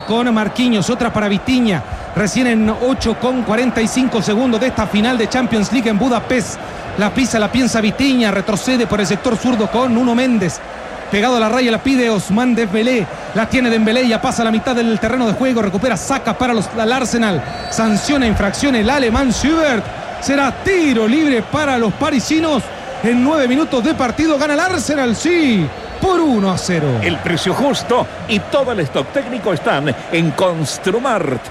con Marquinhos, otra para Vitinha. Recién en 8,45 segundos de esta final de Champions League en Budapest. La pisa, la piensa Vitinha, retrocede por el sector zurdo con Nuno Méndez. Pegado a la raya, la pide Ousmane Dembélé. La tiene Dembélé, ya pasa a la mitad del terreno de juego. Recupera, saca para el Arsenal. Sanciona infracción el alemán Schubert. Será tiro libre para los parisinos. En 9 minutos de partido gana el Arsenal, sí, por 1-0. El precio justo y todo el stock técnico están en Construmart.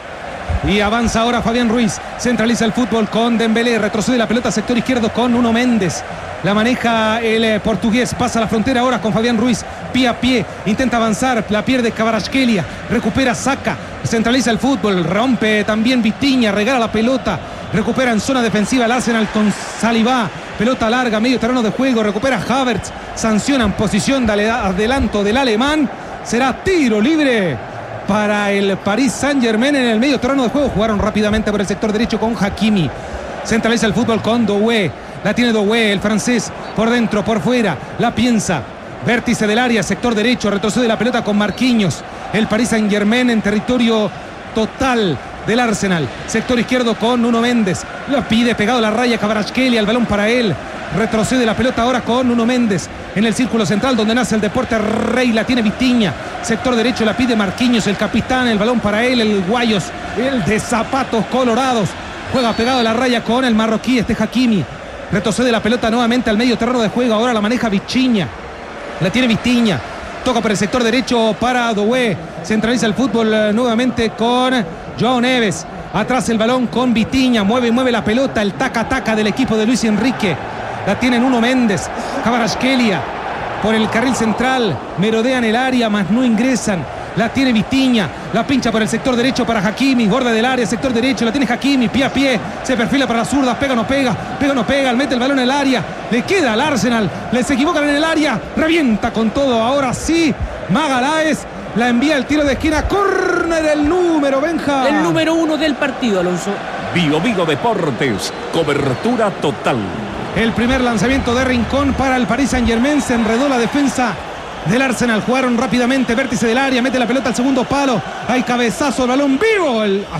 Y avanza ahora Fabián Ruiz. Centraliza el fútbol con Dembélé. Retrocede la pelota sector izquierdo con Nuno Méndez. La maneja el portugués. Pasa la frontera ahora con Fabián Ruiz. Pie a pie. Intenta avanzar. La pierde Kvaratskhelia. Recupera, saca. Centraliza el fútbol. Rompe también Vitinha. Regala la pelota. Recupera en zona defensiva el Arsenal con Saliba. Pelota larga, medio terreno de juego. Recupera Havertz. Sancionan posición de adelanto del alemán. Será tiro libre para el Paris Saint-Germain en el medio terreno de juego. Jugaron rápidamente por el sector derecho con Hakimi. Centraliza el fútbol con Doué. La tiene Doué, el francés, por dentro, por fuera. La piensa. Vértice del área, sector derecho. Retrocede la pelota con Marquinhos. El Paris Saint-Germain en territorio total del Arsenal. Sector izquierdo con Nuno Méndez. La pide pegado a la raya Kvaratskhelia. El balón para él. Retrocede la pelota ahora con Nuno Méndez en el círculo central donde nace el deporte rey. La tiene Vitinha. Sector derecho la pide Marquinhos, el capitán. El balón para él, el Guayos, el de zapatos colorados. Juega pegado a la raya con el marroquí, Hakimi. Retrocede la pelota nuevamente al medio terreno de juego. Ahora la maneja Vitinha. La tiene Vitinha. Toca por el sector derecho para Doué. Centraliza el fútbol nuevamente con João Neves. Atrás el balón con Vitinha. Mueve la pelota. El taca-taca del equipo de Luis Enrique. La tiene Nuno Méndez. Kvaratskhelia por el carril central. Merodean el área, mas no ingresan. La tiene Vitinha. La pincha por el sector derecho para Hakimi. Borde del área, sector derecho. La tiene Hakimi. Pie a pie. Se perfila para la zurda. Pega, no pega. Pega, no pega. Mete el balón en el área. Le queda al Arsenal. Les equivocan en el área. Revienta con todo. Ahora sí. Magalhães la envía el tiro de esquina. Córner el número, Benja. El número 1 del partido, Alonso. Bio Deportes. Cobertura total. El primer lanzamiento de Rincón para el Paris Saint-Germain. Se enredó la defensa del Arsenal. Jugaron rápidamente, vértice del área, mete la pelota al segundo palo. Hay cabezazo, el balón vivo.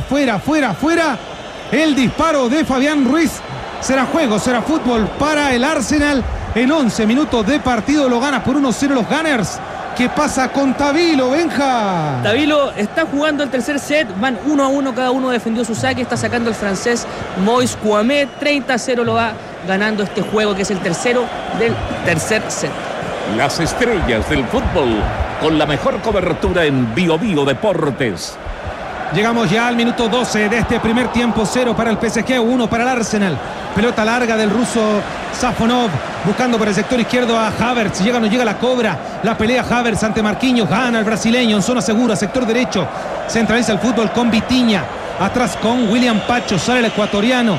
Afuera. El disparo de Fabián Ruiz. Será juego, será fútbol para el Arsenal. En 11 minutos de partido lo gana por 1-0 los Gunners. ¿Qué pasa con Tavilo, Benja? Tavilo está jugando el tercer set. Van 1-1, cada uno defendió su saque. Está sacando el francés Moïse Kouamé. 30-0 lo va ganando este juego, que es el tercero del tercer set. Las estrellas del fútbol con la mejor cobertura en Bio Deportes. Llegamos ya al minuto 12 de este primer tiempo. 0 para el PSG, 1 para el Arsenal. Pelota larga del ruso Safonov, buscando por el sector izquierdo a Havertz. Llega o no llega, la cobra. La pelea Havertz ante Marquinhos. Gana el brasileño en zona segura, sector derecho. Centraliza el fútbol con Vitinha. Atrás con William Pacho. Sale el ecuatoriano.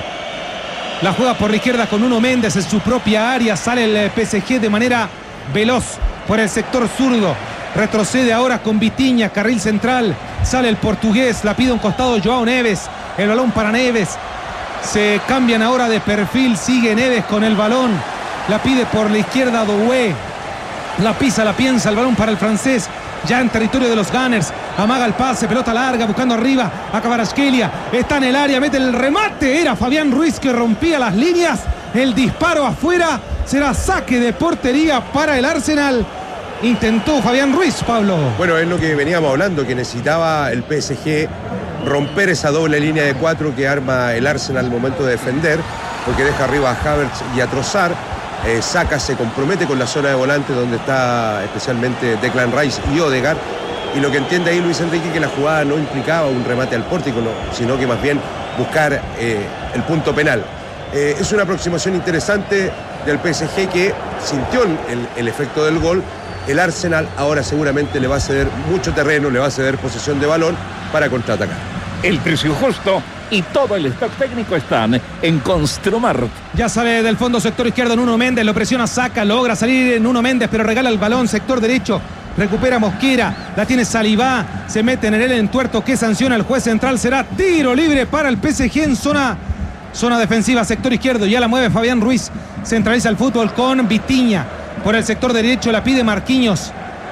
La juega por la izquierda con Nuno Méndez en su propia área. Sale el PSG de manera veloz por el sector zurdo. Retrocede ahora con Vitinha, carril central. Sale el portugués, la pide a un costado João Neves. El balón para Neves. Se cambian ahora de perfil. Sigue Neves con el balón. La pide por la izquierda Doué. La pisa, la piensa. El balón para el francés. Ya en territorio de los Gunners. Amaga el pase, pelota larga, buscando arriba a Kvaratskhelia. Está en el área, mete el remate. Era Fabián Ruiz que rompía las líneas. El disparo afuera. Será saque de portería para el Arsenal. Intentó Fabián Ruiz, Pablo. Bueno, es lo que veníamos hablando, que necesitaba el PSG romper esa doble línea de 4 que arma el Arsenal al momento de defender, porque deja arriba a Havertz y a Trossard. Saka se compromete con la zona de volante donde está especialmente Declan Rice y Odegaard, y lo que entiende ahí Luis Enrique, que la jugada no implicaba un remate al pórtico, sino que más bien buscar el punto penal. Es una aproximación interesante del PSG, que sintió el efecto del gol. El Arsenal ahora seguramente le va a ceder mucho terreno, le va a ceder posesión de balón para contraatacar. El precio justo y todo el stock técnico están en Construmart. Ya sale del fondo sector izquierdo Nuno Méndez, lo presiona, saca, logra salir Nuno Méndez, pero regala el balón sector derecho. Recupera Mosquera, la tiene Saliba, se mete en el entuerto que sanciona el juez central. Será tiro libre para el PSG en zona defensiva, sector izquierdo. Ya la mueve Fabián Ruiz, centraliza el fútbol con Vitinha. Por el sector derecho la pide Marquinhos.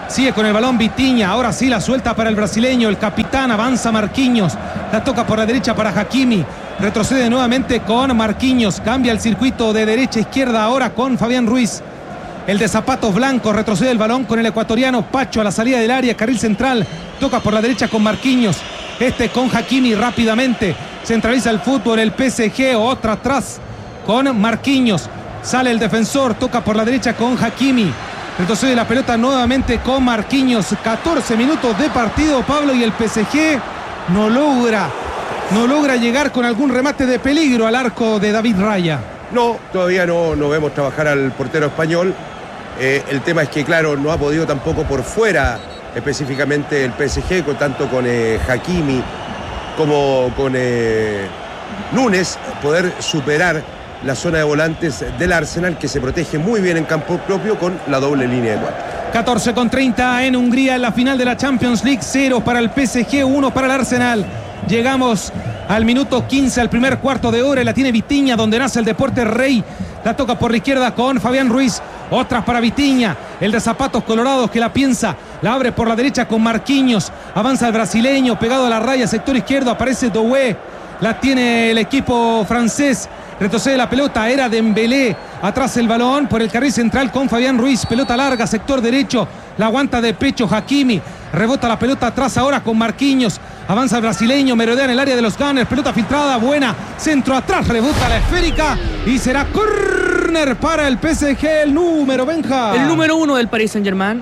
Sigue con el balón Vitinha, ahora sí la suelta para el brasileño, el capitán, avanza Marquinhos, la toca por la derecha para Hakimi, retrocede nuevamente con Marquinhos, cambia el circuito de derecha a izquierda ahora con Fabián Ruiz. El de zapatos blancos retrocede el balón con el ecuatoriano Pacho a la salida del área, carril central, toca por la derecha con Marquinhos, con Hakimi rápidamente, centraliza el fútbol el PSG, otra atrás con Marquinhos, sale el defensor, toca por la derecha con Hakimi, retrocede la pelota nuevamente con Marquinhos. 14 minutos de partido, Pablo, y el PSG no logra llegar con algún remate de peligro al arco de David Raya. No, todavía no vemos trabajar al portero español. El tema es que, claro, no ha podido tampoco por fuera, específicamente el PSG, tanto con Hakimi como con Núñez, poder superar la zona de volantes del Arsenal, que se protege muy bien en campo propio con la doble línea de 4. 14:30 en Hungría, en la final de la Champions League. 0 para el PSG, 1 para el Arsenal. Llegamos al minuto 15, al primer cuarto de hora, y la tiene Vitinha, donde nace el deporte rey. La toca por la izquierda con Fabián Ruiz. Otras para Vitinha, el de zapatos colorados que la piensa. La abre por la derecha con Marquinhos. Avanza el brasileño, pegado a la raya, sector izquierdo. Aparece Doué. La tiene el equipo francés. Retrocede la pelota, era Dembélé. Atrás el balón por el carril central con Fabián Ruiz. Pelota larga, sector derecho. La aguanta de pecho Hakimi. Rebota la pelota atrás ahora con Marquinhos. Avanza el brasileño, merodea en el área de los Gunners. Pelota filtrada, buena. Centro atrás, rebota la esférica. Y será córner para el PSG, el número, Benja. El número 1 del Paris Saint-Germain.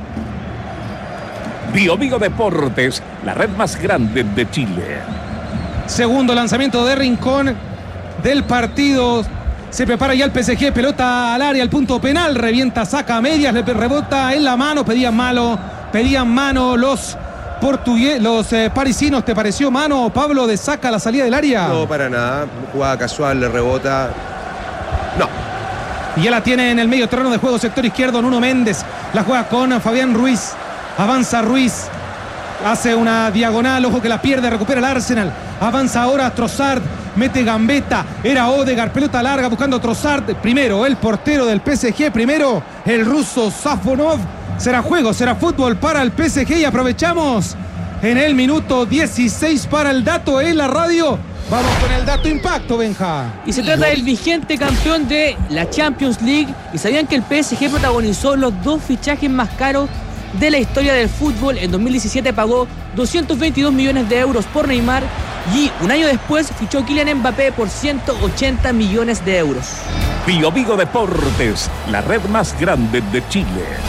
Bio Deportes, la red más grande de Chile. Segundo lanzamiento de Rincón del partido. Se prepara ya el PSG, pelota al área, al punto penal, revienta, saca a medias, le rebota en la mano, pedían mano los parisinos. ¿Te pareció mano, Pablo, de saca a la salida del área? No, para nada, jugada casual, le rebota, no. Y ya la tiene en el medio terreno de juego, sector izquierdo, Nuno Méndez, la juega con Fabián Ruiz, avanza Ruiz, hace una diagonal, ojo que la pierde, recupera el Arsenal, avanza ahora Trossard, mete gambeta, era Odegaard, pelota larga buscando Trossard, primero el portero del PSG, primero el ruso Safonov. Será juego, será fútbol para el PSG, y aprovechamos en el minuto 16 para el dato en la radio. Vamos con el dato impacto, Benja. Y se trata del vigente campeón de la Champions League. ¿Y sabían que el PSG protagonizó los 2 fichajes más caros de la historia del fútbol? En 2017 pagó 222 millones de euros por Neymar, y un año después fichó Kylian Mbappé por 180 millones de euros. Bio Deportes, la red más grande de Chile.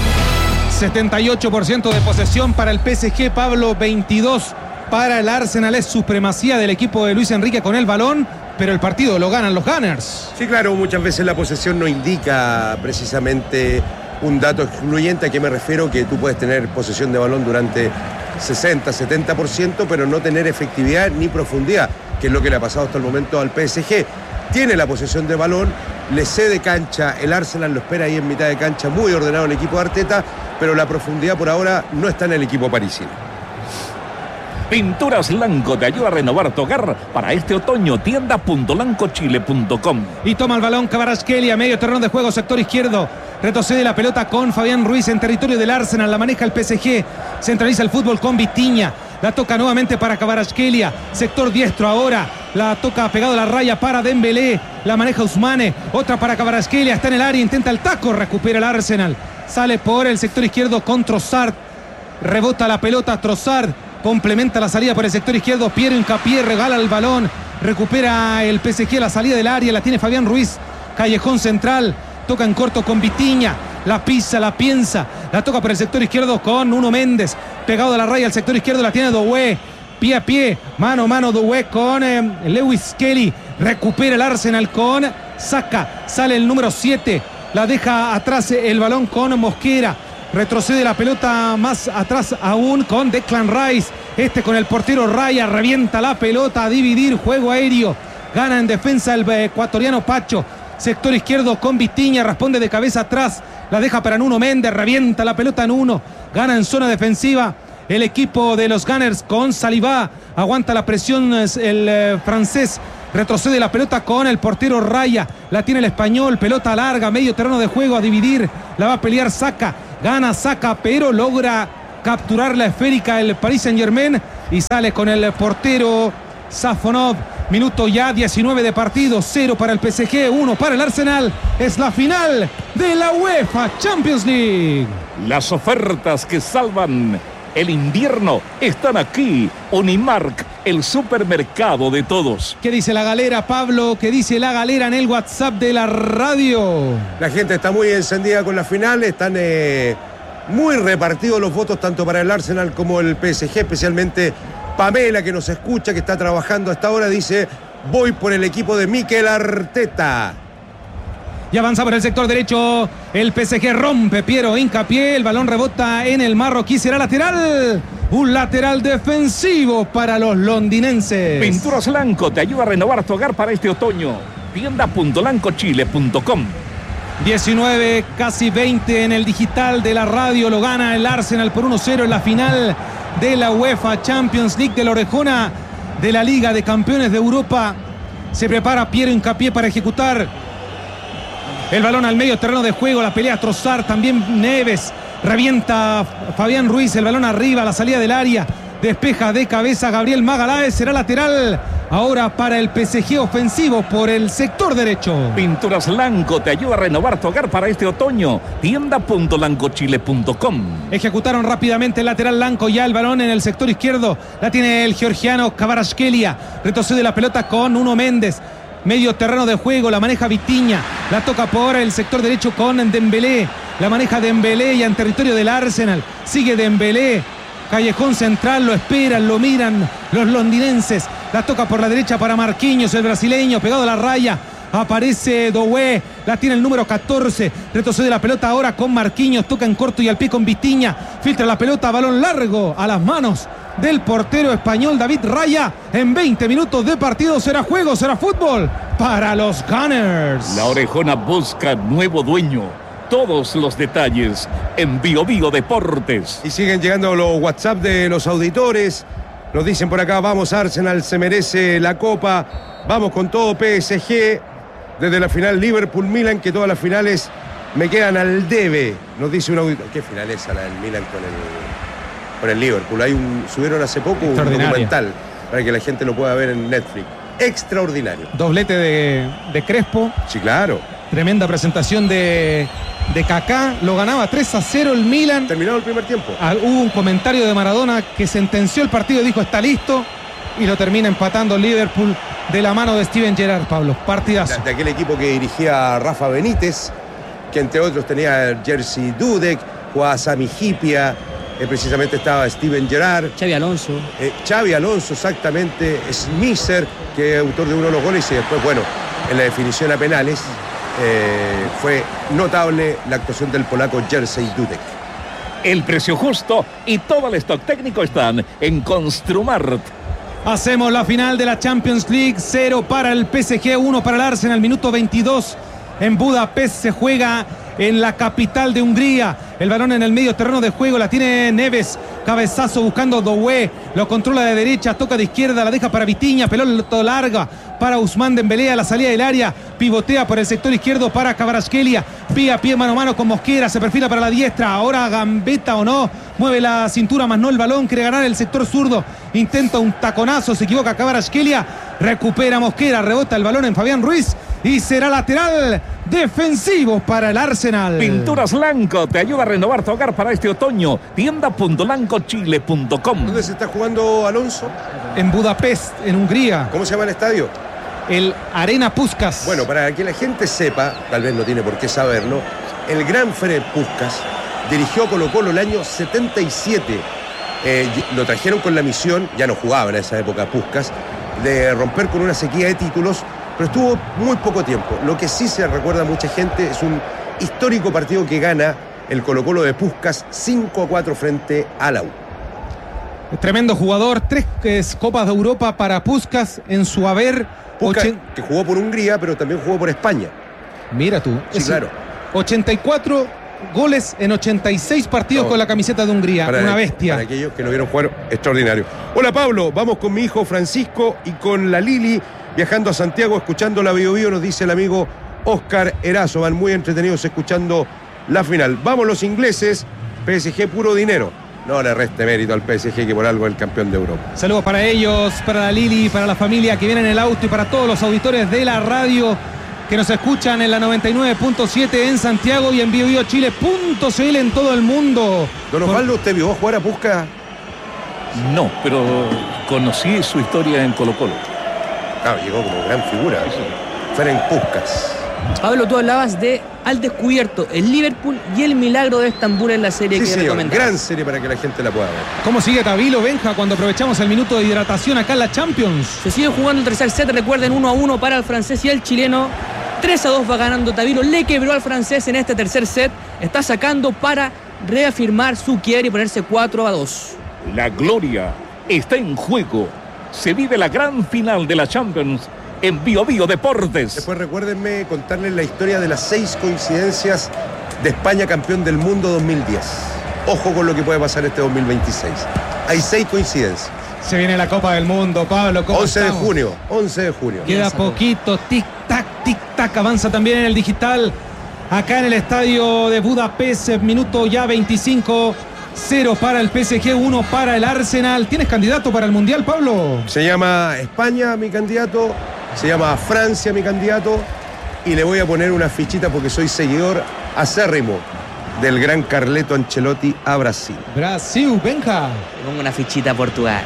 78% de posesión para el PSG, Pablo, 22 para el Arsenal. Es supremacía del equipo de Luis Enrique con el balón, pero el partido lo ganan los Gunners. Sí, claro, muchas veces la posesión no indica precisamente un dato excluyente. ¿A qué me refiero? Que tú puedes tener posesión de balón durante 60, 70%, pero no tener efectividad ni profundidad, que es lo que le ha pasado hasta el momento al PSG. Tiene la posesión de balón, le cede cancha, el Arsenal lo espera ahí en mitad de cancha, muy ordenado el equipo de Arteta, pero la profundidad por ahora no está en el equipo parisino. Pinturas Lanco te ayuda a renovar tu hogar para este otoño. Tienda.lancochile.com. Y toma el balón Kvaratskhelia, medio terreno de juego, sector izquierdo. Retrocede la pelota con Fabián Ruiz en territorio del Arsenal. La maneja el PSG. Centraliza el fútbol con Vitinha. La toca nuevamente para Kvaratskhelia. Sector diestro ahora. La toca pegado a la raya para Dembélé. La maneja Ousmane. Otra para Kvaratskhelia. Está en el área. Intenta el taco. Recupera el Arsenal. Sale por el sector izquierdo con Trossard. Rebota la pelota Trossard. Complementa la salida por el sector izquierdo. Piero Hincapié regala el balón. Recupera el PSG la salida del área. La tiene Fabián Ruiz. Callejón central. Toca en corto con Vitinha. La pisa, la piensa. La toca por el sector izquierdo con Nuno Méndez. Pegado a la raya al sector izquierdo la tiene Doué. Pie a pie. Mano a mano Doué con Lewis Kelly. Recupera el Arsenal con Saka. Sale el número 7. La deja atrás el balón con Mosquera. Retrocede la pelota más atrás aún con Declan Rice. Con el portero Raya. Revienta la pelota a dividir. Juego aéreo. Gana en defensa el ecuatoriano Pacho. Sector izquierdo con Vitinha. Responde de cabeza atrás. La deja para Nuno Méndez. Revienta la pelota Nuno. Gana en zona defensiva el equipo de los Gunners con Saliba. Aguanta la presión el francés. Retrocede la pelota con el portero Raya. La tiene el español. Pelota larga. Medio terreno de juego a dividir. La va a pelear Saka. Gana, saca, pero logra capturar la esférica el Paris Saint-Germain y sale con el portero Safonov. Minuto ya 19 de partido, 0 para el PSG, 1 para el Arsenal. Es la final de la UEFA Champions League. Las ofertas que salvan el invierno están aquí. Unimark, el supermercado de todos. ¿Qué dice la galera, Pablo? ¿Qué dice la galera en el WhatsApp de la radio? La gente está muy encendida con la final, están muy repartidos los votos tanto para el Arsenal como el PSG, especialmente Pamela, que nos escucha, que está trabajando hasta ahora, dice: voy por el equipo de Mikel Arteta. Y avanza por el sector derecho. El PSG rompe, Piero hincapié. El balón rebota en el marroquí. Será lateral. Un lateral defensivo para los londinenses. Pinturas Lanco te ayuda a renovar tu hogar para este otoño. Tienda.lancochile.com. 19, casi 20 en el digital de la radio. Lo gana el Arsenal por 1-0 en la final de la UEFA Champions League de la orejona de la Liga de Campeones de Europa. Se prepara Piero hincapié para ejecutar el balón al medio terreno de juego. La pelea Trossard, también Neves. Revienta Fabián Ruiz, el balón arriba, la salida del área. Despeja de cabeza Gabriel Magalhães, será lateral ahora para el PSG, ofensivo por el sector derecho. Pinturas Lanco te ayuda a renovar tu hogar para este otoño. Tienda.lancochile.com. Ejecutaron rápidamente el lateral Lanco, ya el balón en el sector izquierdo. La tiene el georgiano Kvaratskhelia. Retrocede la pelota con Nuno Méndez. Medio terreno de juego, la maneja Vitinha. La toca por el sector derecho con Dembélé. La maneja Dembélé ya en territorio del Arsenal. Sigue Dembélé. Callejón central, lo esperan, lo miran los londinenses. La toca por la derecha para Marquinhos, el brasileño, pegado a la raya. Aparece Doué, la tiene el número 14. Retrocede la pelota ahora con Marquinhos. Toca en corto y al pie con Vitinha. Filtra la pelota, balón largo a las manos del portero español David Raya. En 20 minutos de partido será juego, será fútbol para los Gunners. La orejona busca nuevo dueño. Todos los detalles en Bio Bio Deportes. Y siguen llegando los WhatsApp de los auditores. Nos dicen por acá: vamos Arsenal, se merece la copa. Vamos con todo PSG. Desde la final Liverpool-Milan, que todas las finales me quedan al debe. Nos dice un auditor. ¿Qué final es la del Milan con el Liverpool? Subieron hace poco un documental para que la gente lo pueda ver en Netflix. Extraordinario. Doblete de Crespo. Sí, claro. Tremenda presentación de Kaká. Lo ganaba 3-0 el Milan. Terminado el primer tiempo. Hubo un comentario de Maradona que sentenció el partido, dijo está listo, y lo termina empatando Liverpool de la mano de Steven Gerrard, Pablo. Partidazo. De aquel equipo que dirigía Rafa Benítez, que entre otros tenía Jerzy Dudek, jugaba Sami Hyypiä, precisamente estaba Steven Gerrard. Xabi Alonso. Xabi Alonso, exactamente. Smisser, que es autor de uno de los goles, y después, bueno, en la definición a penales. Fue notable la actuación del polaco Jerzy Dudek. El precio justo y todo el stock técnico están en Construmart. Hacemos la final de la Champions League. 0 para el PSG, 1 para el Arsenal. Minuto 22 en Budapest. Se juega en la capital de Hungría. El balón en el medio terreno de juego. La tiene Neves. Cabezazo buscando Doué. Lo controla de derecha. Toca de izquierda. La deja para Vitinha. Pelota larga para Ousmane Dembélé a la salida del área. Pivotea por el sector izquierdo para Kvaratskhelia. Pie a pie, mano a mano con Mosquera. Se perfila para la diestra. Ahora gambeta o no. Mueve la cintura más no el balón. Quiere ganar el sector zurdo. Intenta un taconazo. Se equivoca Kvaratskhelia. Recupera Mosquera. Rebota el balón en Fabián Ruiz. Y será lateral defensivo para el Arsenal. Pinturas Lanco te ayuda a renovar tu hogar para este otoño. Tienda.lancochile.com. ¿Dónde se está jugando Alonso? En Budapest, en Hungría. ¿Cómo se llama el estadio? El Arena Puskás. Bueno, para que la gente sepa, tal vez no tiene por qué saberlo, el gran Ferenc Puskás dirigió Colo-Colo el año 77. Lo trajeron con la misión, ya no jugaba en esa época Puskás, de romper con una sequía de títulos, pero estuvo muy poco tiempo. Lo que sí se recuerda a mucha gente es un histórico partido que gana el Colo-Colo de Puskás 5-4 frente a la U. Tremendo jugador, 3 Copas de Europa para Puskás en su haber. Puskás, que jugó por Hungría, pero también jugó por España. Mira tú. Sí, claro. 84 goles en 86 partidos con la camiseta de Hungría. Una bestia. Para aquellos que lo vieron jugar, extraordinario. Hola Pablo, vamos con mi hijo Francisco y con la Lili viajando a Santiago, escuchando la Bio Bio, nos dice el amigo Oscar Erazo. Van muy entretenidos escuchando la final. Vamos los ingleses, PSG puro dinero. No le reste mérito al PSG, que por algo es el campeón de Europa. Saludos para ellos, para la Lili, para la familia que viene en el auto y para todos los auditores de la radio que nos escuchan en la 99.7 en Santiago y en biobiochile.cl en todo el mundo. Don Osvaldo, ¿usted vio jugar a Puskás? No, pero conocí su historia en Colo-Colo. Claro, llegó como gran figura. Ferenc Puskás. Pablo, tú hablabas de Al Descubierto, el Liverpool y el Milagro de Estambul en la serie Sí, que señor, recomendabas. gran serie para que la gente la pueda ver. ¿Cómo sigue Tabilo, Benja, cuando aprovechamos el minuto de hidratación acá en la Champions? Se sigue jugando el tercer set, recuerden, 1-1 para el francés y el chileno. 3-2 va ganando Tabilo, le quebró al francés en este tercer set. Está sacando para reafirmar su quiebre y ponerse 4-2. La gloria está en juego. Se vive la gran final de la Champions en Bio Bio Deportes. Después recuérdenme contarles la historia de las 6 coincidencias de España campeón del mundo 2010. Ojo con lo que puede pasar este 2026. Hay 6 coincidencias. Se viene la Copa del Mundo, Pablo. 11 de junio. Queda poquito, tic-tac, avanza también en el digital. Acá en el estadio de Budapest, minuto ya 25. 0 para el PSG, 1 para el Arsenal. ¿Tienes candidato para el Mundial, Pablo? Se llama España mi candidato, se llama Francia mi candidato, y le voy a poner una fichita porque soy seguidor acérrimo del gran Carleto Ancelotti a Brasil. Brasil, Benja. Le pongo una fichita a Portugal.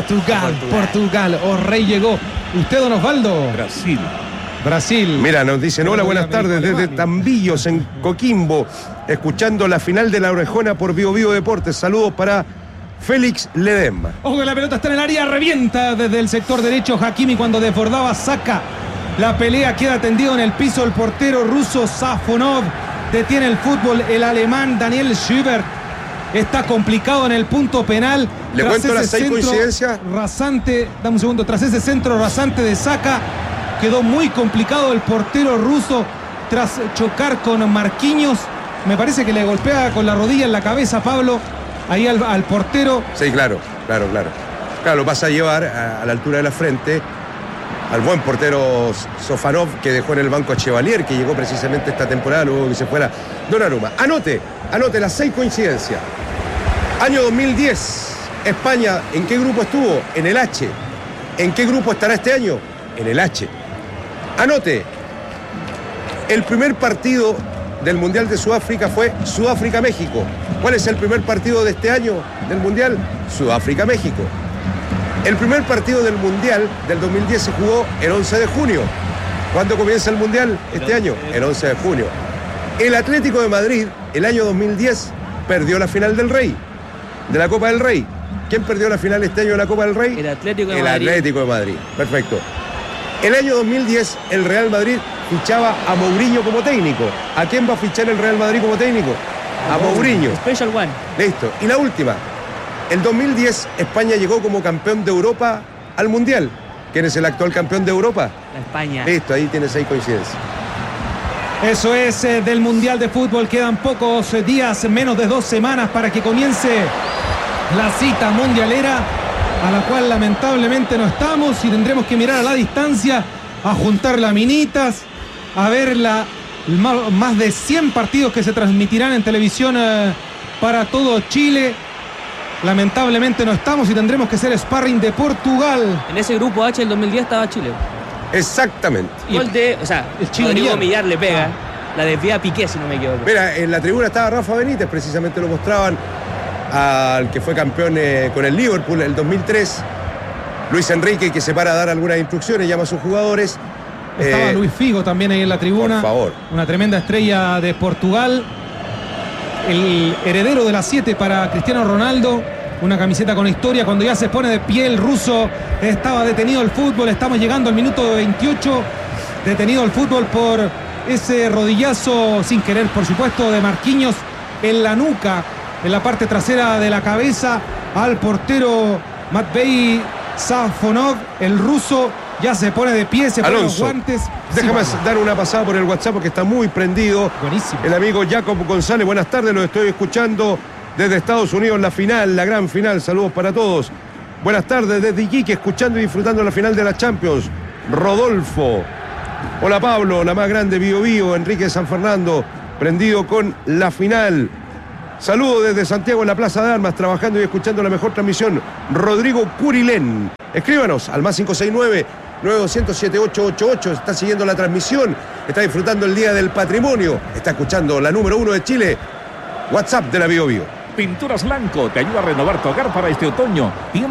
Portugal. Rey llegó. ¿Usted, don Osvaldo? Brasil. Mira, nos dicen, hola, buenas tardes, desde Alemania. Tambillos, en Coquimbo, escuchando la final de la Orejona por Bio Bio Deportes. Saludos para Félix Ledesma. Ojo que la pelota está en el área, revienta desde el sector derecho Hakimi cuando desbordaba, saca la pelea, queda tendido en el piso el portero ruso Safonov, detiene el fútbol el alemán Daniel Schubert, está complicado en el punto penal. ¿Le Tras cuento las ese 6 centro coincidencias? rasante, dame un segundo, tras ese centro rasante de Saka, quedó muy complicado el portero ruso tras chocar con Marquinhos, me parece que le golpea con la rodilla en la cabeza, Pablo, ahí al portero. Sí, claro, lo pasa a llevar a la altura de la frente al buen portero Sofanov, que dejó en el banco a Chevalier, que llegó precisamente esta temporada luego que se fuera Donnarumma. Anote las 6 coincidencias. Año 2010, España, ¿en qué grupo estuvo? En el H. ¿En qué grupo estará este año? En el H. Anote, el primer partido del Mundial de Sudáfrica fue Sudáfrica-México. ¿Cuál es el primer partido de este año del Mundial? Sudáfrica-México. El primer partido del Mundial del 2010 se jugó el 11 de junio. ¿Cuándo comienza el Mundial este año? El 11 de junio. El Atlético de Madrid, el año 2010, perdió la final del Rey, de la Copa del Rey. ¿Quién perdió la final este año de la Copa del Rey? El Atlético de El Madrid. Atlético de Madrid, perfecto. El año 2010, el Real Madrid fichaba a Mourinho como técnico. ¿A quién va a fichar el Real Madrid como técnico? A Mourinho. Special One. Listo. Y la última. El 2010, España llegó como campeón de Europa al Mundial. ¿Quién es el actual campeón de Europa? La España. Listo, ahí tienes 6 coincidencias. Eso es del Mundial de Fútbol. Quedan pocos días, menos de 2 semanas para que comience la cita mundialera, a la cual lamentablemente no estamos y tendremos que mirar a la distancia, a juntar laminitas, a ver más de 100 partidos que se transmitirán en televisión para todo Chile. Lamentablemente no estamos y tendremos que ser sparring de Portugal. En ese grupo H del 2010 estaba Chile. Exactamente. Gol de, el Chile Rodrigo Millar. Millar le pega. La desvía Piqué, si no me equivoco. Mira, en la tribuna estaba Rafa Benítez, precisamente lo mostraban, al que fue campeón con el Liverpool el 2003. Luis Enrique, que se para a dar algunas instrucciones, llama a sus jugadores. Estaba Luis Figo también ahí en la tribuna. Por favor. Una tremenda estrella de Portugal. El heredero de la 7 para Cristiano Ronaldo. Una camiseta con historia. Cuando ya se pone de pie el ruso, estaba detenido el fútbol. Estamos llegando al minuto 28. Detenido el fútbol por ese rodillazo, sin querer por supuesto, de Marquinhos en la nuca, en la parte trasera de la cabeza, al portero Matvei Safonov. El ruso ya se pone de pie, se pone los Alonso, guantes. déjame Sí, dar una pasada por el WhatsApp porque está muy prendido. buenísimo. El amigo Jacob González, buenas tardes, lo estoy escuchando desde Estados Unidos, la final, la gran final, saludos para todos. Buenas tardes desde Iquique, escuchando y disfrutando la final de la Champions. Rodolfo. Hola Pablo, la más grande Bio Bio, Enrique de San Fernando, prendido con la final. Saludo desde Santiago en la Plaza de Armas, trabajando y escuchando la mejor transmisión. Rodrigo Curilén. Escríbanos al más 569-9200-7888. Está siguiendo la transmisión, está disfrutando el Día del Patrimonio, está escuchando la número 1 de Chile. WhatsApp de la Bio Bio. Pinturas Blanco te ayuda a renovar tu hogar para este otoño.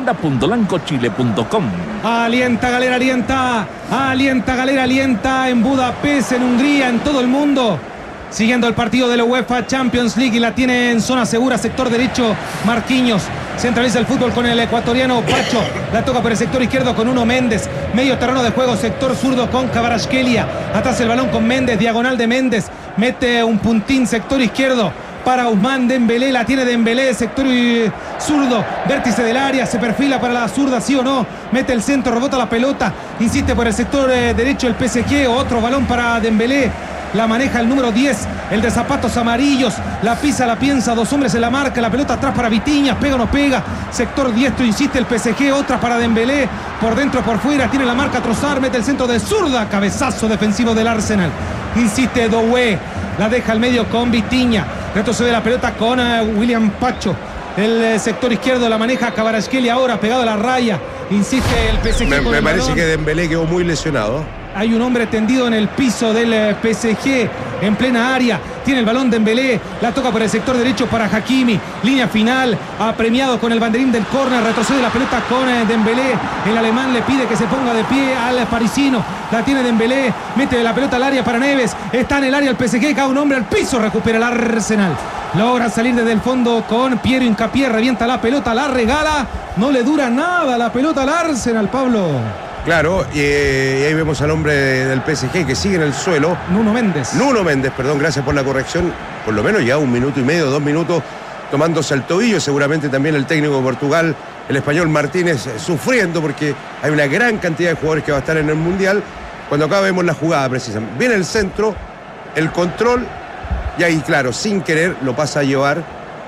Tienda.blancochile.com. Alienta, Galera, alienta. Alienta, Galera, alienta. En Budapest, en Hungría, en todo el mundo. Siguiendo el partido de la UEFA Champions League y la tiene en zona segura, sector derecho, Marquinhos. Centraliza el fútbol con el ecuatoriano Pacho. La toca por el sector izquierdo con Uno Méndez. Medio terreno de juego, sector zurdo con Kvaratskhelia. Atrás el balón con Méndez, diagonal de Méndez. Mete un puntín, sector izquierdo para Ousmane Dembélé. La tiene Dembélé, sector zurdo. Vértice del área, se perfila para la zurda, sí o no. Mete el centro, rebota la pelota. Insiste por el sector derecho el PSG. Otro balón para Dembélé. La maneja el número 10, el de zapatos amarillos. La pisa, la piensa, dos hombres en la marca. La pelota atrás para Vitinha, pega o no pega. Sector diestro, insiste el PSG. Otra para Dembélé, por dentro, por fuera. Tiene la marca Trossard, mete el centro de zurda. Cabezazo defensivo del Arsenal. Insiste Doué, la deja al medio con Vitinha. Retrocede la pelota con William Pacho. El sector izquierdo la maneja Kvaratskhelia ahora, pegado a la raya. Insiste el PSG. Me parece que Dembélé quedó muy lesionado. Hay un hombre tendido en el piso del PSG en plena área. Tiene el balón Dembélé. La toca por el sector derecho para Hakimi. Línea final. Apremiado con el banderín del córner. Retrocede la pelota con Dembélé. El alemán le pide que se ponga de pie al parisino. La tiene Dembélé. Mete la pelota al área para Neves. Está en el área el PSG. Cae un hombre al piso. Recupera el Arsenal. Logra salir desde el fondo con Piero Hincapié. Revienta la pelota. La regala. No le dura nada la pelota al Arsenal, Pablo. Claro, y ahí vemos al hombre del PSG que sigue en el suelo. Nuno Méndez, perdón, gracias por la corrección. Por lo menos ya 1 minuto y medio, 2 minutos, tomándose el tobillo. Seguramente también el técnico de Portugal, el español Martínez, sufriendo porque hay una gran cantidad de jugadores que va a estar en el Mundial. Cuando acá vemos la jugada precisamente. Viene el centro, el control, y ahí, claro, sin querer, lo pasa a llevar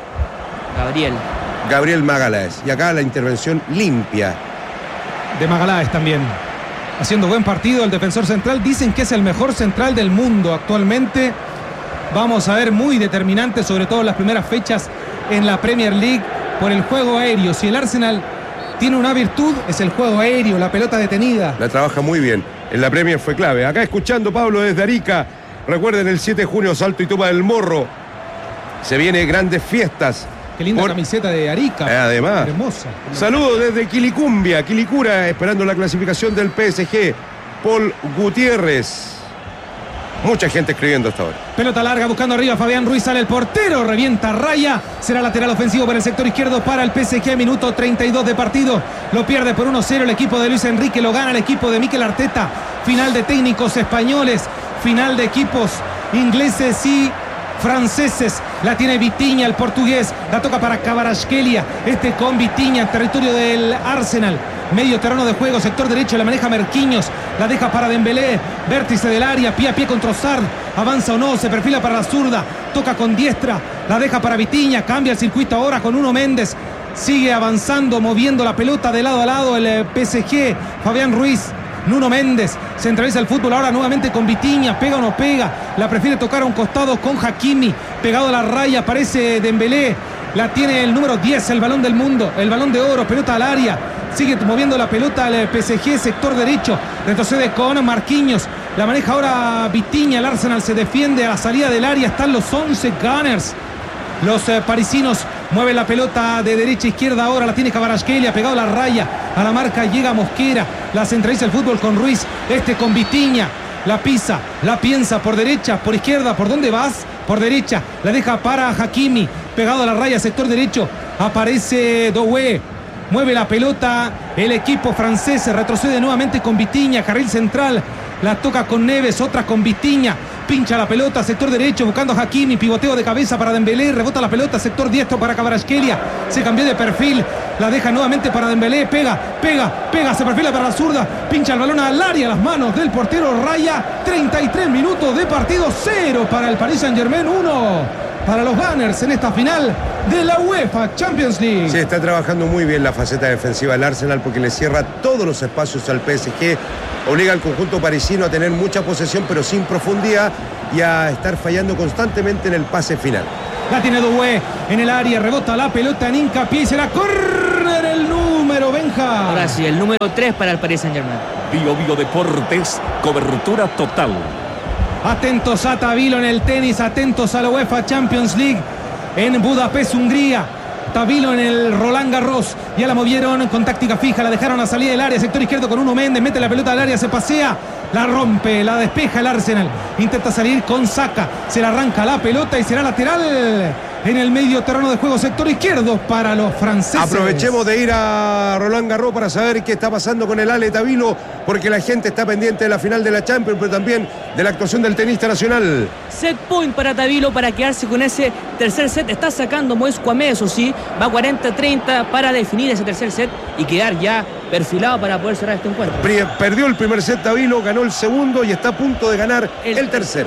Gabriel Magalhães. Y acá la intervención limpia de Magalhães también, haciendo buen partido el defensor central. Dicen que es el mejor central del mundo actualmente. Vamos a ver, muy determinante, sobre todo en las primeras fechas en la Premier League, por el juego aéreo. Si el Arsenal tiene una virtud, es el juego aéreo, la pelota detenida. La trabaja muy bien, en la Premier fue clave. Acá escuchando Pablo desde Arica. Recuerden, el 7 de junio, Salto y Toma del Morro. Se vienen grandes fiestas. Qué linda camiseta de Arica. Además. Hermosa. Saludos desde Quilicura, esperando la clasificación del PSG. Paul Gutiérrez. Mucha gente escribiendo hasta ahora. Pelota larga, buscando arriba Fabián Ruiz, sale el portero, revienta raya. Será lateral ofensivo para el sector izquierdo para el PSG. Minuto 32 de partido. Lo pierde por 1-0 el equipo de Luis Enrique. Lo gana el equipo de Mikel Arteta. Final de técnicos españoles. Final de equipos ingleses y franceses. La tiene Vitinha, el portugués. La toca para Kvaratskhelia. Con Vitinha en territorio del Arsenal. Medio terreno de juego, sector derecho, la maneja Marquinhos. La deja para Dembélé. Vértice del área, pie a pie con Trossard. Avanza o no, se perfila para la zurda. Toca con diestra. La deja para Vitinha. Cambia el circuito ahora con Uno Méndez. Sigue avanzando, moviendo la pelota de lado a lado el PSG. Fabián Ruiz. Nuno Méndez centraliza el fútbol ahora nuevamente con Vitinha, pega o no pega, la prefiere tocar a un costado con Hakimi, pegado a la raya, aparece Dembélé, la tiene el número 10, el balón del mundo, el balón de oro, pelota al área, sigue moviendo la pelota al PSG, sector derecho, retrocede con Marquinhos, la maneja ahora Vitinha, el Arsenal se defiende a la salida del área, están los 11 Gunners. Los parisinos mueven la pelota de derecha a izquierda ahora, la tiene Kvaratskhelia, pegado a la raya, a la marca llega Mosquera, la centraliza el fútbol con Ruiz, con Vitinha, la pisa, la piensa por derecha, por izquierda, ¿por dónde vas? Por derecha, la deja para Hakimi, pegado a la raya, sector derecho, aparece Doué, mueve la pelota el equipo francés, retrocede nuevamente con Vitinha, carril central, la toca con Neves, otra con Vitinha, pincha la pelota, sector derecho, buscando a Hakimi, pivoteo de cabeza para Dembélé, rebota la pelota, sector diestro para Kvaratskhelia, se cambió de perfil, la deja nuevamente para Dembélé, pega, se perfila para la zurda, pincha el balón al área, las manos del portero raya, 33 minutos de partido, 0 para el Paris Saint-Germain, 1 para los Gunners en esta final de la UEFA Champions League. Sí, está trabajando muy bien la faceta defensiva del Arsenal porque le cierra todos los espacios al PSG, obliga al conjunto parisino a tener mucha posesión pero sin profundidad y a estar fallando constantemente en el pase final. La tiene Doué en el área, rebota la pelota en hincapié y será córner el número, Benja. Ahora sí, el número 3 para el Paris Saint-Germain. Bio Bio Deportes, cobertura total. Atentos a Tavilo en el tenis, atentos a la UEFA Champions League en Budapest, Hungría. Tavilo en el Roland Garros, ya la movieron con táctica fija, la dejaron a salir del área, sector izquierdo con Uno Méndez, mete la pelota al área, se pasea, la rompe, la despeja el Arsenal, intenta salir con Saka, se le arranca la pelota y será lateral en el medio terreno de juego, sector izquierdo para los franceses. Aprovechemos de ir a Roland Garros para saber qué está pasando con el Ale Tavilo, porque la gente está pendiente de la final de la Champions, pero también de la actuación del tenista nacional. Set point para Tavilo para quedarse con ese tercer set. Está sacando Moïse Kouamé, eso sí, va 40-30 para definir ese tercer set y quedar ya perfilado para poder cerrar este encuentro. Perdió el primer set Tavilo, ganó el segundo y está a punto de ganar el tercero.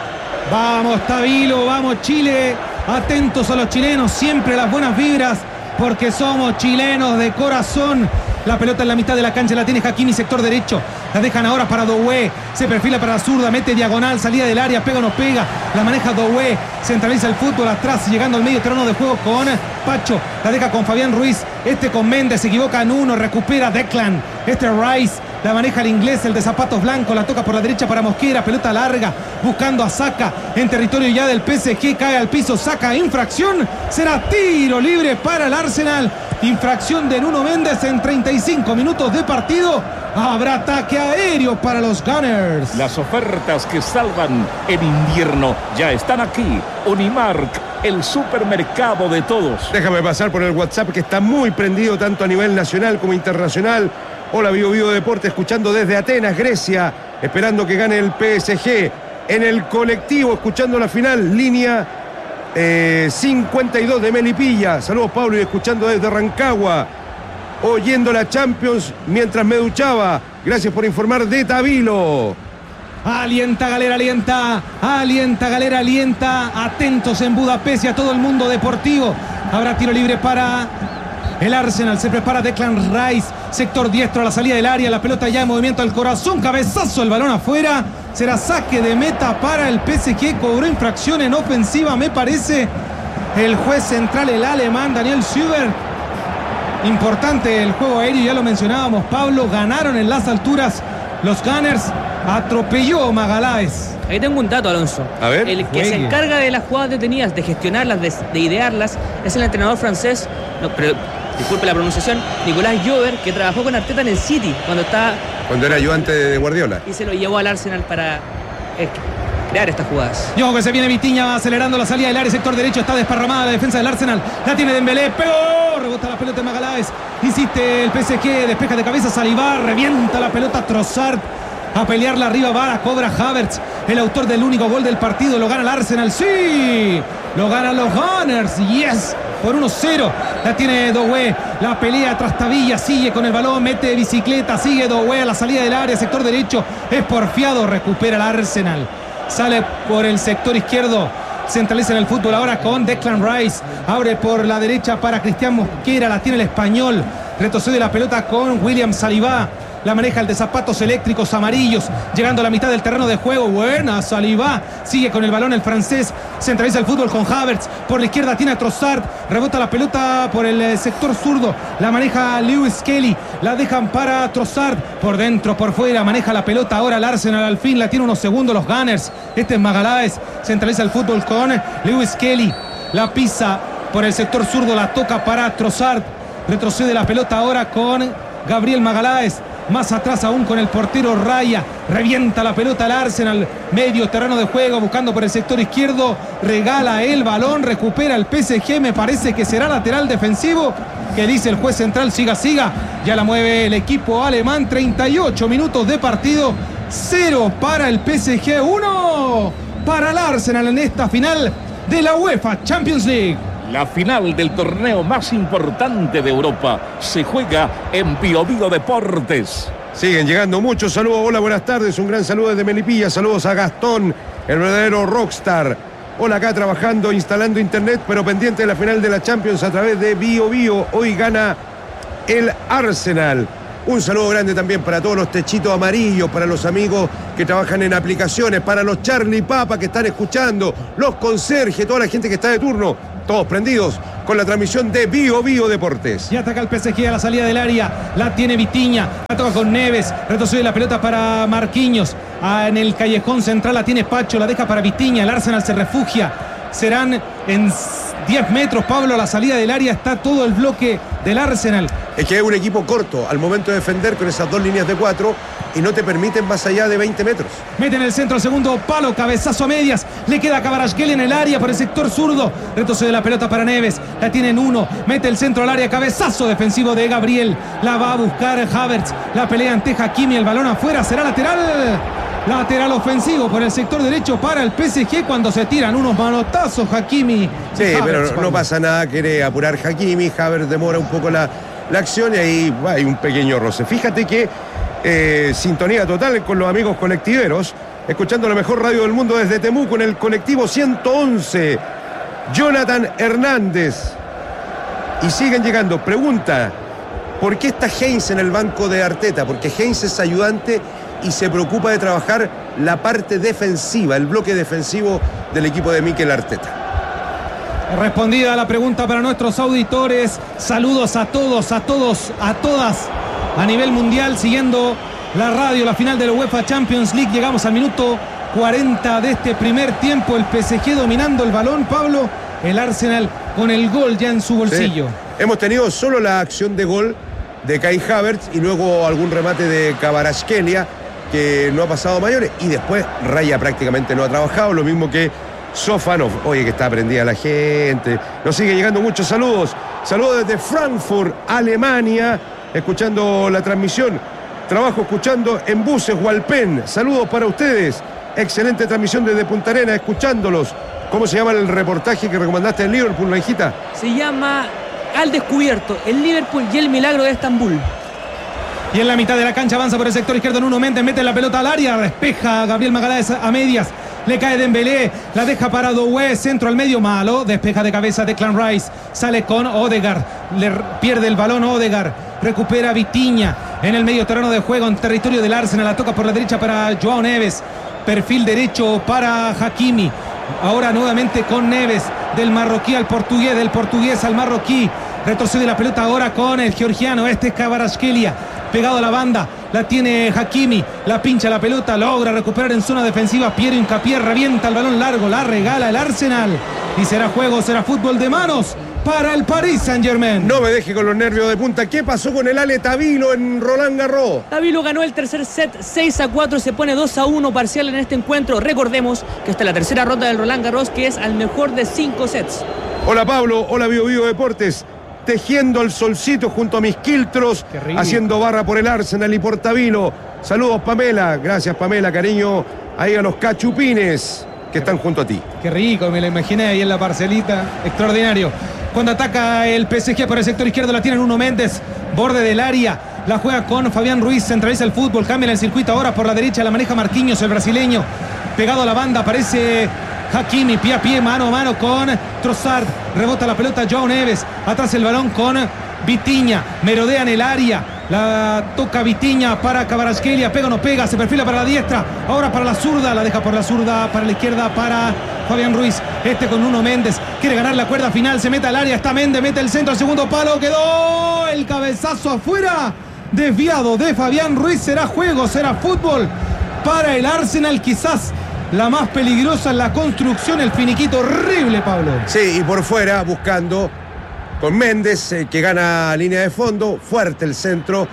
Vamos Tavilo, vamos Chile. Atentos a los chilenos, siempre las buenas vibras, porque somos chilenos de corazón. La pelota en la mitad de la cancha la tiene Hakimi, sector derecho. La dejan ahora para Doué. Se perfila para la zurda, mete diagonal, salida del área, pega o no pega. La maneja Doué, centraliza el fútbol atrás, llegando al medio terreno de juego con Pacho. La deja con Fabián Ruiz, con Méndez, se equivoca en uno, recupera Declan. Rice, la maneja el inglés, el de zapatos blancos, la toca por la derecha para Mosquera, pelota larga, buscando a Saka en territorio ya del PSG, cae al piso, Saka, infracción, será tiro libre para el Arsenal, infracción de Nuno Méndez en 35 minutos de partido, habrá ataque aéreo para los Gunners. Las ofertas que salvan en invierno ya están aquí. Unimark, el supermercado de todos. Déjame pasar por el WhatsApp que está muy prendido tanto a nivel nacional como internacional. Hola Bio Bio Deporte, escuchando desde Atenas, Grecia, esperando que gane el PSG. En el colectivo, escuchando la final, línea 52 de Melipilla. Saludos Pablo, y escuchando desde Rancagua, oyendo la Champions mientras me duchaba. Gracias por informar de Tavilo. Alienta Galera, alienta Galera, alienta. Atentos en Budapest y a todo el mundo deportivo. Habrá tiro libre para el Arsenal, se prepara Declan Rice, sector diestro a la salida del área, la pelota ya en movimiento al corazón, cabezazo, el balón afuera, será saque de meta para el PSG, cobró infracción en ofensiva, me parece, el juez central, el alemán Daniel Schubert. Importante el juego aéreo, ya lo mencionábamos, Pablo, ganaron en las alturas los Gunners, atropelló Magaláes. Ahí tengo un dato, Alonso. A ver, el que se encarga de las jugadas detenidas, de gestionarlas, de idearlas, es el entrenador francés, disculpe la pronunciación, Nicolás Jover, que trabajó con Arteta en el City cuando era ayudante de Guardiola, y se lo llevó al Arsenal para crear estas jugadas. Y ojo que se viene Vitinha, va acelerando la salida del área, sector derecho, está desparramada la defensa del Arsenal, la tiene Dembélé, pegó, rebota la pelota de Magaláes, insiste el PSG, despeja de cabeza Saliba, revienta la pelota Trossard, a pelearla arriba, va, la cobra Havertz, el autor del único gol del partido, lo gana el Arsenal, sí, lo ganan los Gunners, yes, por 1-0, la tiene Doué, la pelea tras Tavilla, sigue con el balón, mete bicicleta, sigue Doué a la salida del área, sector derecho, es porfiado, recupera el Arsenal, sale por el sector izquierdo, centraliza en el fútbol ahora con Declan Rice, abre por la derecha para Cristian Mosquera, la tiene el español, retrocede la pelota con William Saliba, la maneja el de zapatos eléctricos amarillos, llegando a la mitad del terreno de juego, buena Saliba, sigue con el balón el francés, centraliza el fútbol con Havertz, por la izquierda tiene a Trossard, rebota la pelota por el sector zurdo, la maneja Lewis Kelly, la dejan para Trossard, por dentro, por fuera, maneja la pelota ahora el Arsenal, al fin la tiene unos segundos los Gunners, es Magaláes, centraliza el fútbol con Lewis Kelly, la pisa por el sector zurdo, la toca para Trossard, retrocede la pelota ahora con Gabriel Magaláes, más atrás aún con el portero Raya, revienta la pelota al Arsenal, medio terreno de juego, buscando por el sector izquierdo, regala el balón, recupera el PSG, me parece que será lateral defensivo, que dice el juez central, siga, ya la mueve el equipo alemán, 38 minutos de partido, 0 para el PSG, 1 para el Arsenal en esta final de la UEFA Champions League. La final del torneo más importante de Europa se juega en Bio Bio Deportes. Siguen llegando muchos saludos. Hola, buenas tardes. Un gran saludo desde Melipilla. Saludos a Gastón, el verdadero rockstar. Hola, acá trabajando, instalando internet, pero pendiente de la final de la Champions a través de Bio Bio. Hoy gana el Arsenal. Un saludo grande también para todos los techitos amarillos, para los amigos que trabajan en aplicaciones, para los Charlie Papa que están escuchando, los conserjes, toda la gente que está de turno, todos prendidos con la transmisión de Bio Deportes. Y ataca el PSG a la salida del área, la tiene Vitinha, la toca con Neves, retrocede la pelota para Marquinhos, en el callejón central la tiene Pacho, la deja para Vitinha, el Arsenal se refugia, serán en 10 metros, Pablo, a la salida del área está todo el bloque del Arsenal. Es que es un equipo corto al momento de defender con esas dos líneas de 4 y no te permiten más allá de 20 metros. Mete en el centro, segundo palo, cabezazo a medias, le queda a Kvaratskhelia en el área por el sector zurdo, retrocede la pelota para Neves, la tiene en 1, mete el centro al área, cabezazo defensivo de Gabriel, la va a buscar Havertz, la pelea ante Hakimi, el balón afuera, será lateral ofensivo por el sector derecho para el PSG cuando se tiran unos manotazos Hakimi. Sí, Havertz, pero no pasa nada, quiere apurar Hakimi, Havertz demora un poco la acción y ahí hay un pequeño roce. Fíjate que sintonía total con los amigos colectiveros, escuchando la mejor radio del mundo desde Temuco en el colectivo 111. Jonathan Hernández. Y siguen llegando. Pregunta, ¿por qué está Heinz en el banco de Arteta? Porque Heinz es ayudante y se preocupa de trabajar la parte defensiva, el bloque defensivo del equipo de Mikel Arteta. Respondida la pregunta para nuestros auditores. Saludos a todos, a todas a nivel mundial, siguiendo la radio, la final de la UEFA Champions League. Llegamos al minuto 40 de este primer tiempo. El PSG dominando el balón, Pablo. El Arsenal con el gol ya en su bolsillo. Sí. Hemos tenido solo la acción de gol de Kai Havertz y luego algún remate de Kvaratskhelia que no ha pasado a mayores. Y después Raya prácticamente no ha trabajado, lo mismo que Sofanov. Oye, que está prendida la gente. Nos sigue llegando muchos saludos. Saludos desde Frankfurt, Alemania, escuchando la transmisión. Trabajo escuchando en buses Hualpén. Saludos para ustedes. Excelente transmisión desde Punta Arenas, escuchándolos. ¿Cómo se llama el reportaje que recomendaste en Liverpool, la hijita? Se llama Al Descubierto, el Liverpool y el milagro de Estambul. Y en la mitad de la cancha avanza por el sector izquierdo Nuno Méndez, mete la pelota al área, despeja a Gabriel Magalhães a medias. Le cae Dembélé, la deja para Doué, centro al medio malo, despeja de cabeza Declan Rice, sale con Odegaard, le pierde el balón Odegaard, recupera Vitinha en el medio terreno de juego en territorio del Arsenal, la toca por la derecha para Joao Neves, perfil derecho para Hakimi, ahora nuevamente con Neves, del marroquí al portugués, del portugués al marroquí, retrocede la pelota ahora con el georgiano, este es Kvaratskhelia, pegado a la banda, la tiene Hakimi, la pincha la pelota, logra recuperar en zona defensiva, Piero Hincapié, revienta el balón largo, la regala el Arsenal y será juego, será fútbol de manos para el Paris Saint-Germain. No me deje con los nervios de punta. ¿Qué pasó con el Ale Tabilo en Roland Garros? Tabilo ganó el tercer set 6-4, se pone 2-1 parcial en este encuentro. Recordemos que esta es la tercera ronda del Roland Garros, que es al mejor de 5 sets. Hola Pablo, hola Bio Deportes. Tejiendo el solcito junto a mis quiltros, haciendo barra por el Arsenal y por Tabilo. Saludos Pamela, gracias Pamela, cariño ahí a los cachupines que están junto a ti. Qué rico, me lo imaginé ahí en la parcelita, extraordinario. Cuando ataca el PSG por el sector izquierdo, la tiene Nuno Méndez, borde del área, la juega con Fabián Ruiz, centraliza el fútbol, cambia el circuito ahora por la derecha, la maneja Marquinhos, el brasileño, pegado a la banda, aparece Hakimi, pie a pie, mano a mano con Trossard, rebota la pelota Joao Neves, atrás el balón con Vitinha, merodea en el área, la toca Vitinha para Kvaratskhelia, pega o no pega, se perfila para la diestra, ahora para la zurda, la deja por la zurda, para la izquierda para Fabián Ruiz, este con Nuno Méndez, quiere ganar la cuerda final, se mete al área, está Méndez, mete el centro al segundo palo, quedó el cabezazo afuera, desviado de Fabián Ruiz, será juego, será fútbol para el Arsenal, quizás la más peligrosa en la construcción, el finiquito horrible, Pablo. Sí, y por fuera buscando con Méndez, que gana línea de fondo, fuerte el centro,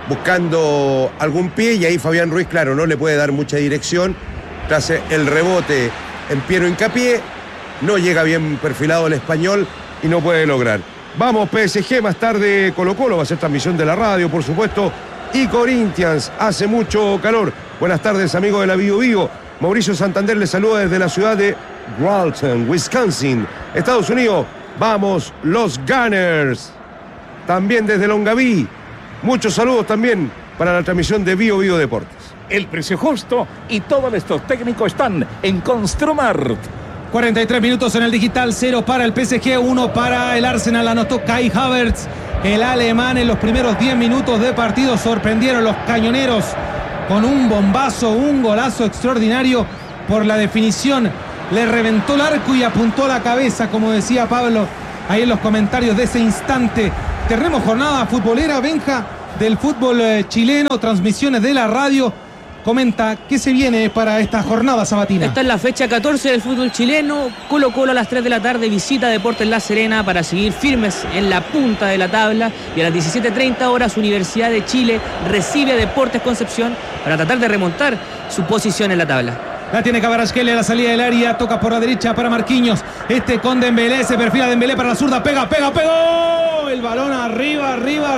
buscando algún pie, y ahí Fabián Ruiz, claro, no le puede dar mucha dirección, tras el rebote en Piero Hincapié, no llega bien perfilado el español y no puede lograr. Vamos PSG, más tarde Colo Colo, va a ser transmisión de la radio, por supuesto, y Corinthians, hace mucho calor. Buenas tardes, amigos de la Bio. Mauricio Santander les saluda desde la ciudad de Walton, Wisconsin, Estados Unidos. Vamos, los Gunners. También desde Longaví. Muchos saludos también para la transmisión de Bio Deportes. El precio justo y todos estos técnicos están en Construmart. 43 minutos en el digital, 0 para el PSG, 1 para el Arsenal, anotó Kai Havertz. el alemán en los primeros 10 minutos de partido. Sorprendieron los cañoneros con un bombazo, un golazo extraordinario por la definición. Le reventó el arco y apuntó la cabeza, como decía Pablo ahí en los comentarios de ese instante. Tenemos jornada futbolera, Benja, del fútbol chileno, transmisiones de la radio. Comenta qué se viene para esta jornada sabatina. Esta es la fecha 14 del fútbol chileno. Colo-Colo a las 3 de la tarde visita Deportes La Serena para seguir firmes en la punta de la tabla. Y a las 17:30 horas Universidad de Chile recibe a Deportes Concepción para tratar de remontar su posición en la tabla. La tiene Kvaratskhelia a la salida del área, toca por la derecha para Marquinhos. Con Dembélé, se perfila Dembélé para la zurda, pegó. El balón arriba,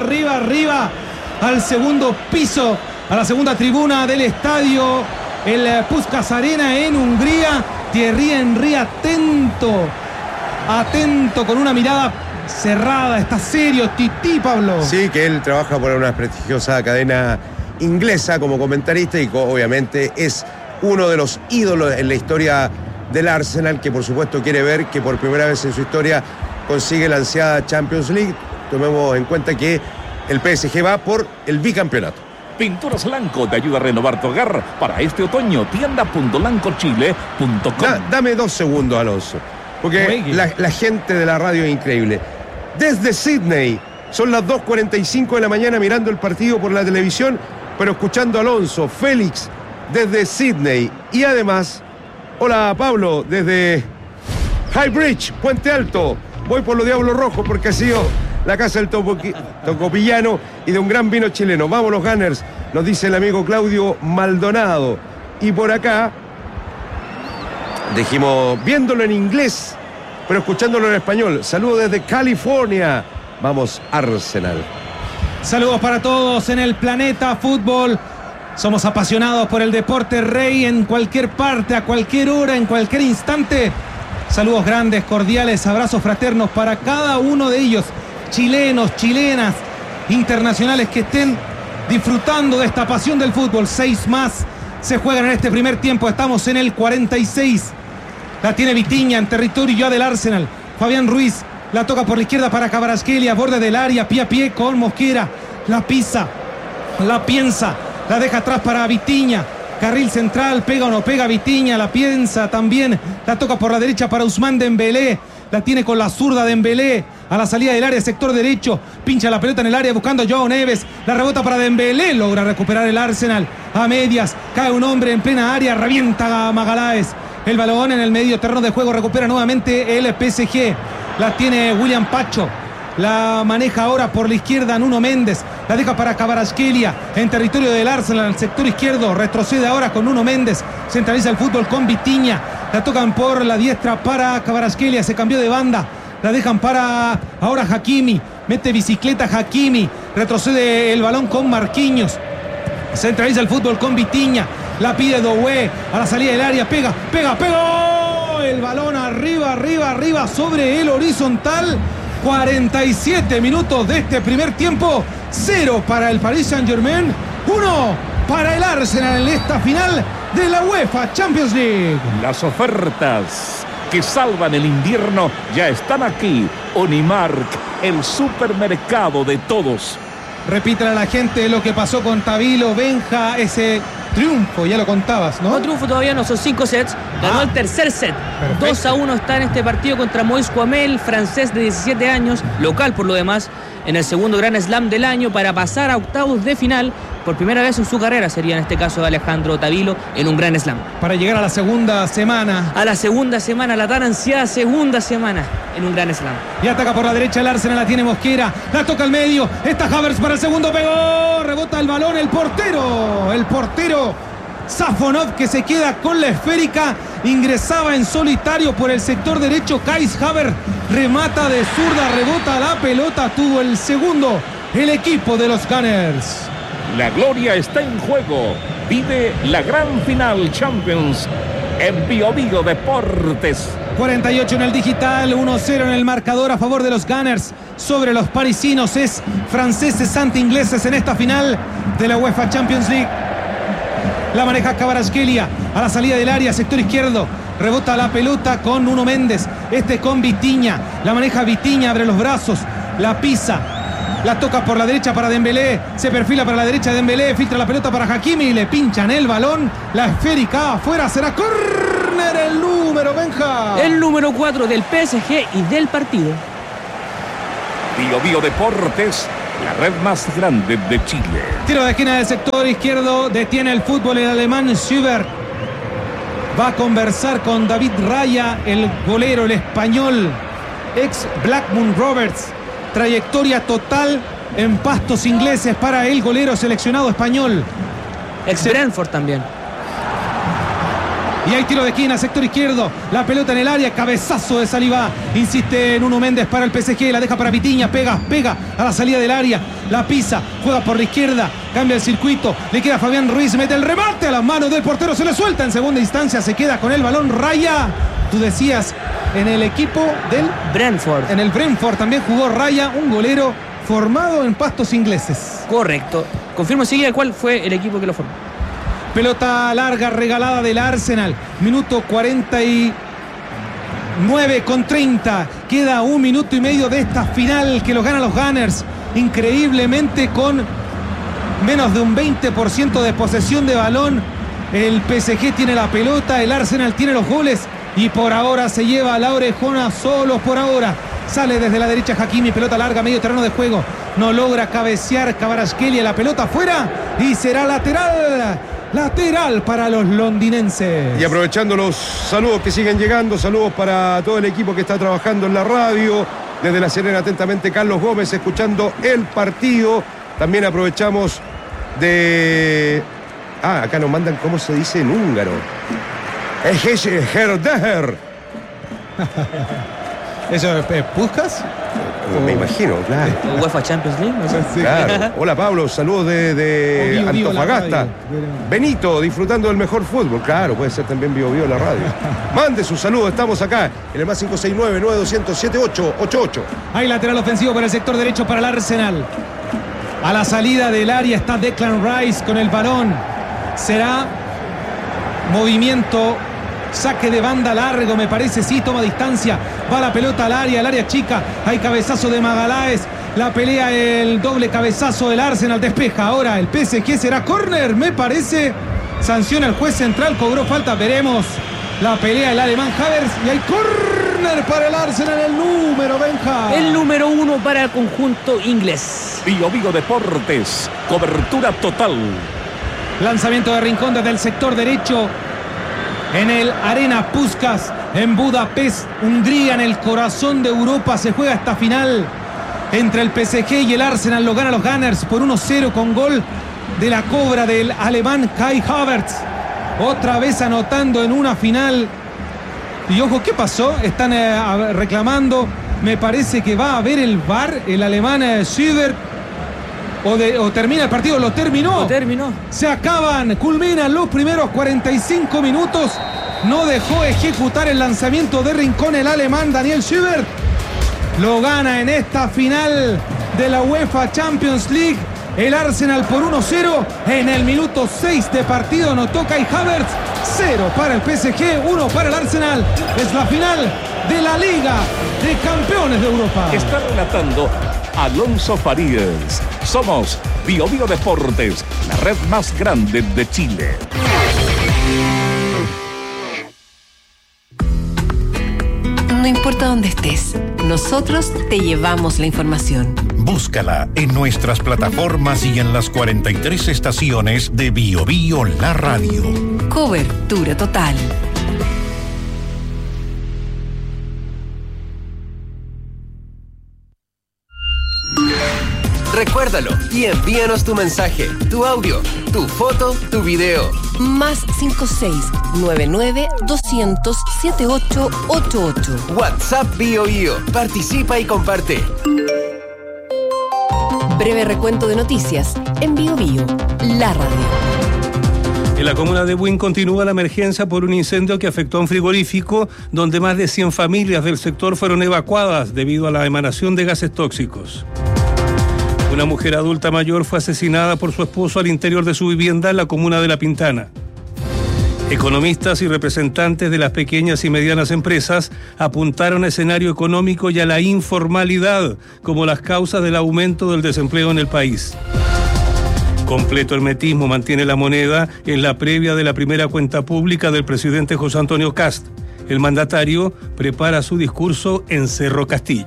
al segundo piso, a la segunda tribuna del estadio, el Puskás Arena en Hungría. Thierry Henry atento, con una mirada cerrada, está serio, Tití, Pablo. Sí, que él trabaja por una prestigiosa cadena inglesa como comentarista y obviamente es uno de los ídolos en la historia del Arsenal, que por supuesto quiere ver que por primera vez en su historia consigue la ansiada Champions League. Tomemos en cuenta que el PSG va por el bicampeonato. Pinturas Lanco te ayuda a renovar tu hogar para este otoño. Tienda.lancochile.com. Dame 2 segundos, Alonso, porque la gente de la radio es increíble. Desde Sydney, son las 2:45 de la mañana mirando el partido por la televisión, pero escuchando a Alonso, Félix, desde Sydney. Y además, hola Pablo, desde High Bridge, Puente Alto. Voy por los Diablos Rojos porque ha sido la casa del tocopillano y de un gran vino chileno. Vamos los Gunners, nos dice el amigo Claudio Maldonado. Y por acá, dijimos, viéndolo en inglés, pero escuchándolo en español. Saludos desde California. Vamos, Arsenal. Saludos para todos en el planeta fútbol. Somos apasionados por el deporte rey en cualquier parte, a cualquier hora, en cualquier instante. Saludos grandes, cordiales, abrazos fraternos para cada uno de ellos. Chilenos, chilenas, internacionales que estén disfrutando de esta pasión del fútbol. 6 más se juegan en este primer tiempo. Estamos en el 46. La tiene Vitinha en territorio ya del Arsenal. Fabián Ruiz la toca por la izquierda para Kvaratskhelia, borde del área, pie a pie con Mosquera. La pisa, la piensa. La deja atrás para Vitinha. Carril central, pega o no pega Vitinha, la piensa también. La toca por la derecha para Ousmane Dembélé. La tiene con la zurda Dembélé. A la salida del área, sector derecho. Pincha la pelota en el área buscando a Joao Neves. La rebota para Dembélé. Logra recuperar el Arsenal. A medias. Cae un hombre en plena área. Revienta a Magalhães. El balón en el medio terreno de juego. Recupera nuevamente el PSG. La tiene William Pacho. La maneja ahora por la izquierda Nuno Méndez. La deja para Kvaratskhelia en territorio del Arsenal, al sector izquierdo. Retrocede ahora con Nuno Méndez. Centraliza el fútbol con Vitinha. La tocan por la diestra para Kvaratskhelia. Se cambió de banda. La dejan para ahora Hakimi. Mete bicicleta Hakimi. Retrocede el balón con Marquinhos. Centraliza el fútbol con Vitinha. La pide Doué. A la salida del área. Pega. El balón arriba sobre el horizontal. 47 minutos de este primer tiempo. 0 para el Paris Saint-Germain, 1 para el Arsenal en esta final de la UEFA Champions League. Las ofertas que salvan el invierno ya están aquí. Unimark, el supermercado de todos. Repítale a la gente lo que pasó con Tabilo, Benja, ese triunfo, ya lo contabas, ¿no? No triunfo todavía, no, son 5 sets. Ganó el tercer set. 2-1 está en este partido contra Moïse Kouamel, francés de 17 años, local por lo demás, en el segundo Grand Slam del año para pasar a octavos de final. Por primera vez en su carrera sería en este caso de Alejandro Tabilo en un Grand Slam. Para llegar a la segunda semana. A la segunda semana, la tan ansiada segunda semana en un Grand Slam. Y ataca por la derecha el Arsenal, la tiene Mosquera, la toca al medio, está Havertz para el segundo, pegó, rebota el balón, el portero Safonov, que se queda con la esférica. Ingresaba en solitario por el sector derecho Kai Havertz, remata de zurda, rebota la pelota, tuvo el segundo el equipo de los Gunners. La gloria está en juego. Vive la gran final Champions en Bio Bio Deportes. 48 en el digital, 1-0 en el marcador a favor de los Gunners sobre los parisinos. Es franceses ante ingleses en esta final de la UEFA Champions League. La maneja Kvaratskhelia a la salida del área, sector izquierdo. Rebota la pelota con Nuno Méndez. Con Vitinha. La maneja Vitinha, abre los brazos. La pisa. La toca por la derecha para Dembélé. Se perfila para la derecha de Dembélé. Filtra la pelota para Hakimi y le pinchan el balón. La esférica afuera. Será córner el número, Benja. El número 4 del PSG y del partido. Bio Deportes, la red más grande de Chile. Tiro de esquina del sector izquierdo. Detiene el fútbol el alemán Schubert. Va a conversar con David Raya, el golero, el español, ex Blackburn Rovers. Trayectoria total en pastos ingleses para el golero seleccionado español. Ex Brentford también. Y hay tiro de esquina, sector izquierdo. La pelota en el área, cabezazo de Saliba. Insiste Nuno Méndez para el PSG. La deja para Vitinha, pega a la salida del área. La pisa, juega por la izquierda. Cambia el circuito, le queda Fabián Ruiz. Mete el remate a las manos del portero. Se le suelta en segunda instancia. Se queda con el balón Raya. Tú decías, en el equipo del Brentford. En el Brentford también jugó Raya, un golero formado en pastos ingleses. Correcto. Confirmo enseguida cuál fue el equipo que lo formó. Pelota larga regalada del Arsenal. Minuto 49:30. Queda 1 minuto y medio de esta final que lo ganan los Gunners. Increíblemente con menos de un 20% de posesión de balón. El PSG tiene la pelota, el Arsenal tiene los goles. Y por ahora se lleva a la orejona solos por ahora. Sale desde la derecha Hakimi, pelota larga, medio terreno de juego. No logra cabecear Kvaratskhelia, la pelota afuera. Y será lateral para los londinenses. Y aprovechando los saludos que siguen llegando, saludos para todo el equipo que está trabajando en la radio. Desde La Serena, atentamente, Carlos Gómez, escuchando el partido. También aprovechamos de... acá nos mandan cómo se dice en húngaro. Herdeher. ¿Eso es Puskás? Me imagino, claro. UEFA Champions League, ¿no? Sí. Claro. Hola Pablo, saludos de Bio Antofagasta. Benito, disfrutando del mejor fútbol. Claro, puede ser también Bio la radio. Mande su saludo, estamos acá en el más 569-9200-7888. Hay lateral ofensivo para el sector derecho para el Arsenal. A la salida del área está Declan Rice con el balón. Será movimiento, saque de banda largo, me parece, sí, toma distancia. Va la pelota al área chica. Hay cabezazo de Magaláes. La pelea, el doble cabezazo del Arsenal, despeja. Ahora el PSG, será córner, me parece. Sanciona el juez central, cobró falta, veremos. La pelea el alemán Havertz y hay córner para el Arsenal, el número, Benja. El número 1 para el conjunto inglés. Bio Deportes, cobertura total. Lanzamiento de Rincón desde el sector derecho. En el Arena Puskás, en Budapest, Hungría, en el corazón de Europa, se juega esta final entre el PSG y el Arsenal. Lo ganan los Gunners por 1-0 con gol de la cobra del alemán Kai Havertz. Otra vez anotando en una final. Y ojo, ¿qué pasó? Están reclamando. Me parece que va a haber el VAR, el alemán Schubert. O termina el partido, lo terminó. Se acaban, culminan los primeros 45 minutos. No dejó ejecutar el lanzamiento de Rincón el alemán Daniel Schubert. Lo gana en esta final de la UEFA Champions League el Arsenal por 1-0. En el minuto 6 de partido anotó Kai Havertz. 0 para el PSG, 1 para el Arsenal. Es la final de la Liga de Campeones de Europa. Está relatando Alonso Farías. Somos Bio Deportes, la red más grande de Chile. No importa dónde estés, nosotros te llevamos la información. Búscala en nuestras plataformas y en las 43 estaciones de Bio la radio. Cobertura total. Recuérdalo y envíanos tu mensaje, tu audio, tu foto, tu video. Más 56-99-200-7888. WhatsApp Bio. Participa y comparte. Breve recuento de noticias en Bio la radio. En la comuna de Buin continúa la emergencia por un incendio que afectó a un frigorífico donde más de 100 familias del sector fueron evacuadas debido a la emanación de gases tóxicos. Una mujer adulta mayor fue asesinada por su esposo al interior de su vivienda en la comuna de La Pintana. Economistas y representantes de las pequeñas y medianas empresas apuntaron al escenario económico y a la informalidad como las causas del aumento del desempleo en el país. Completo hermetismo mantiene la moneda en la previa de la primera cuenta pública del presidente José Antonio Kast. El mandatario prepara su discurso en Cerro Castillo.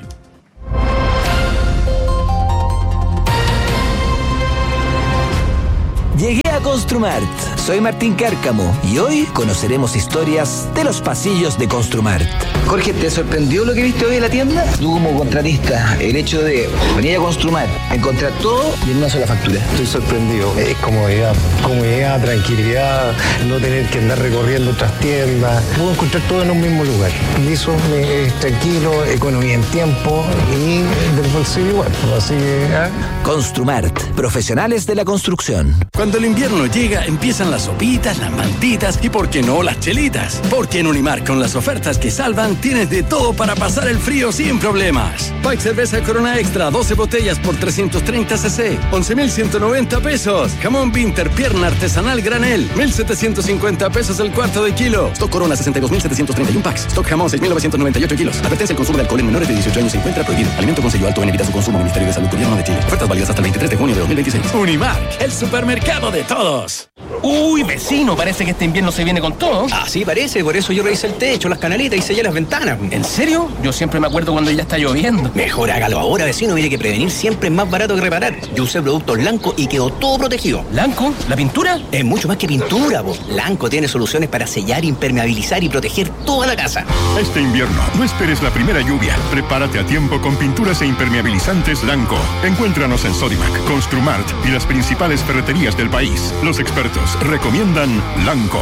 Llegué a Construmart. Soy Martín Cárcamo y hoy conoceremos historias de los pasillos de Construmart. Jorge, ¿te sorprendió lo que viste hoy en la tienda? Tú como contratista, el hecho de venir a Construmart, encontrar todo y en una sola factura. Estoy sorprendido. Es comodidad, tranquilidad, no tener que andar recorriendo otras tiendas. Puedo encontrar todo en un mismo lugar. Y eso es tranquilo, economía en tiempo y del bolsillo igual. Así que, Construmart, profesionales de la construcción. Cuando el invierno llega, empiezan las sopitas, las mantitas y, ¿por qué no, las chelitas? Porque en Unimark, con las ofertas que salvan, tienes de todo para pasar el frío sin problemas. Pack cerveza Corona Extra, 12 botellas por 330 cc, 11.190 pesos. Jamón Winter, pierna artesanal granel, 1.750 pesos el cuarto de kilo. Stock Corona, 62.731 packs. Stock Jamón, 6.998 kilos. Advertencia: el consumo de alcohol en menores de 18 años se encuentra prohibido. Alimento con sello alto en evita su consumo. Ministerio de Salud, Gobierno de Chile. Ofertas válidas hasta el 23 de junio de 2026. Unimark, el supermercado de todos. Uy, vecino, parece que este invierno se viene con todo. Así parece, por eso yo revisé el techo, las canaletas y sellé las ventanas. ¿En serio? Yo siempre me acuerdo cuando ya está lloviendo. Mejor hágalo ahora, vecino, mire que prevenir siempre es más barato que reparar. Yo usé productos Lanco y quedó todo protegido. ¿Lanco? ¿La pintura? Es mucho más que pintura, vos. Lanco tiene soluciones para sellar, impermeabilizar y proteger toda la casa. Este invierno, no esperes la primera lluvia. Prepárate a tiempo con pinturas e impermeabilizantes Lanco. Encuéntranos en Sodimac, Construmart y las principales ferreterías del país. Los expertos recomiendan Lanco.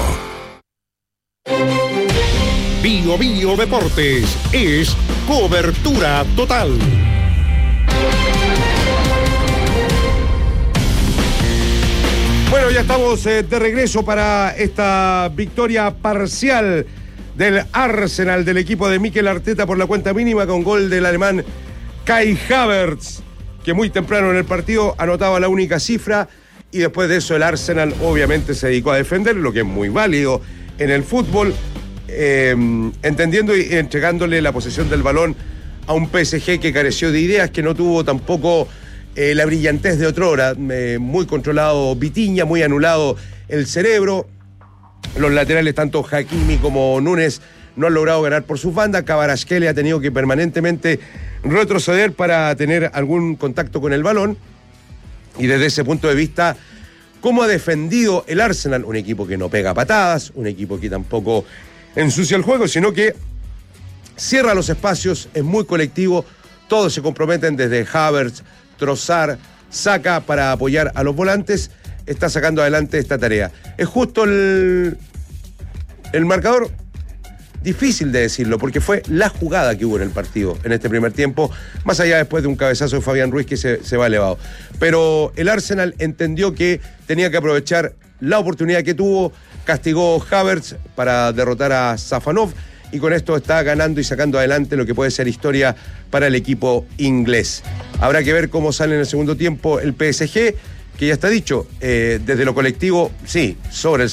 Bio Bio Deportes es cobertura total. Bueno, ya estamos de regreso para esta victoria parcial del Arsenal, del equipo de Mikel Arteta por la cuenta mínima, con gol del alemán Kai Havertz, que muy temprano en el partido anotaba la única cifra, y después de eso el Arsenal obviamente se dedicó a defender, lo que es muy válido en el fútbol, entendiendo y entregándole la posesión del balón a un PSG que careció de ideas, que no tuvo tampoco la brillantez de otrora, muy controlado Vitinha, muy anulado el cerebro. Los laterales, tanto Hakimi como Núñez, no han logrado ganar por sus bandas. Kvaratskhelia ha tenido que permanentemente retroceder para tener algún contacto con el balón. Y desde ese punto de vista, ¿cómo ha defendido el Arsenal? Un equipo que no pega patadas, un equipo que tampoco ensucia el juego, sino que cierra los espacios, es muy colectivo, todos se comprometen, desde Havertz, Trossard, Saka, para apoyar a los volantes, está sacando adelante esta tarea. Es justo el marcador, difícil de decirlo, porque fue la jugada que hubo en el partido en este primer tiempo, más allá después de un cabezazo de Fabián Ruiz que se va elevado. Pero el Arsenal entendió que tenía que aprovechar la oportunidad que tuvo, castigó Havertz para derrotar a Safanov, y con esto está ganando y sacando adelante lo que puede ser historia para el equipo inglés. Habrá que ver cómo sale en el segundo tiempo el PSG, que ya está dicho, desde lo colectivo, sí, sobre el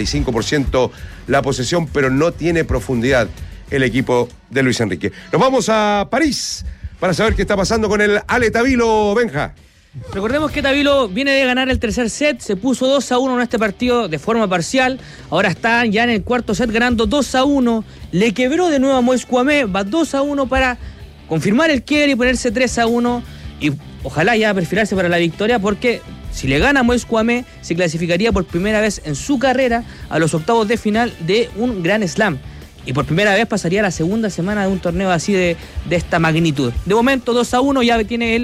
75% la posesión, pero no tiene profundidad el equipo de Luis Enrique. Nos vamos a París para saber qué está pasando con el Ale Tavilo, Benja. Recordemos que Tavilo viene de ganar el tercer set, se puso 2-1 en este partido de forma parcial, ahora están ya en el cuarto set ganando 2-1, le quebró de nuevo a Moïse Kouamé, va 2-1 para confirmar el quiebre y ponerse 3-1, y ojalá ya perfilarse para la victoria, porque si le gana a Moïse Kouamé, se clasificaría por primera vez en su carrera a los octavos de final de un Grand Slam. Y por primera vez pasaría a la segunda semana de un torneo así de esta magnitud. De momento 2-1, ya tiene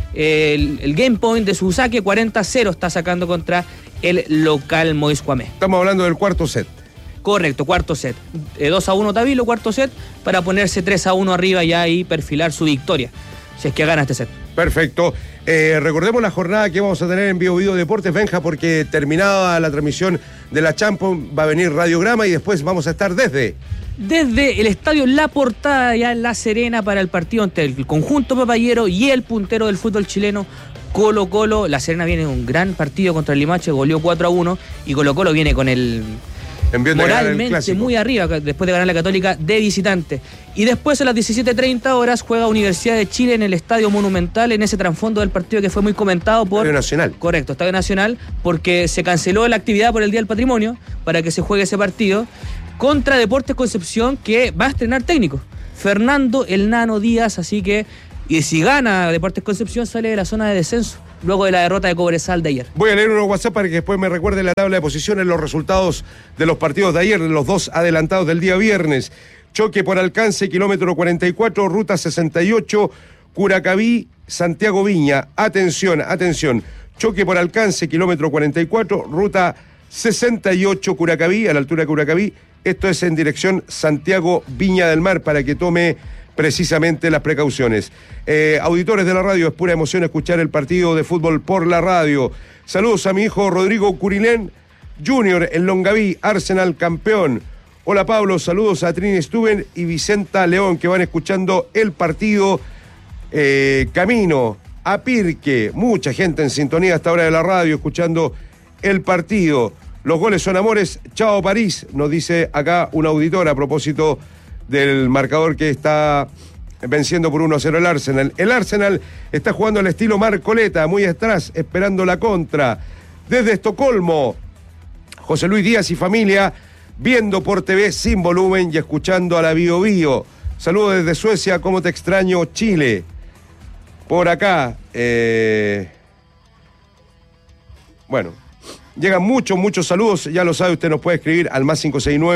el game point de su saque, 40-0 está sacando contra el local Moïse Kouamé. Estamos hablando del cuarto set. Correcto, cuarto set. 2-1 Tavilo, cuarto set, para ponerse 3-1 arriba ya y perfilar su victoria, si es que gana este set. Perfecto. Recordemos la jornada que vamos a tener en Bio Video Deportes, Benja, porque terminada la transmisión de la Champions va a venir Radiograma y después vamos a estar desde el estadio La Portada, ya en La Serena, para el partido entre el conjunto papayero y el puntero del fútbol chileno, Colo-Colo. La Serena viene en un gran partido contra el Limache, goleó 4-1, y Colo-Colo viene con el en vez de ganar el moralmente clásico. muy arriba después de ganar la Católica de visitante. Y después a las 17:30 horas juega Universidad de Chile en el Estadio Monumental, en ese trasfondo del partido que fue muy comentado por... Estadio Nacional. Correcto, Estadio Nacional, porque se canceló la actividad por el Día del Patrimonio para que se juegue ese partido contra Deportes Concepción, que va a estrenar técnico, Fernando el Nano Díaz, así que, y si gana Deportes Concepción sale de la zona de descenso, luego de la derrota de Cobresal de ayer. Voy a leer unos WhatsApp para que después me recuerde la tabla de posiciones, los resultados de los partidos de ayer, los dos adelantados del día viernes. Choque por alcance, kilómetro 44, ruta 68, Curacaví, Santiago Viña. Atención, atención. Choque por alcance, kilómetro 44, ruta 68, Curacaví, a la altura de Curacaví. Esto es en dirección Santiago Viña del Mar, para que tome precisamente las precauciones. Auditores de la radio, es pura emoción escuchar el partido de fútbol por la radio. Saludos a mi hijo Rodrigo Curilén Junior en Longaví, Arsenal campeón. Hola Pablo, saludos a Trini Stuben y Vicenta León, que van escuchando el partido. Camino a Pirque, mucha gente en sintonía a esta hora de la radio escuchando el partido. Los goles son amores, chao París, nos dice acá un auditor a propósito del marcador que está venciendo por 1-0 el Arsenal. El Arsenal está jugando al estilo Marcoleta, muy atrás, esperando la contra. Desde Estocolmo, José Luis Díaz y familia, viendo por TV sin volumen y escuchando a la Bio Bio. Saludos desde Suecia, cómo te extraño, Chile. Por acá, bueno, llegan muchos saludos, ya lo sabe, usted nos puede escribir al más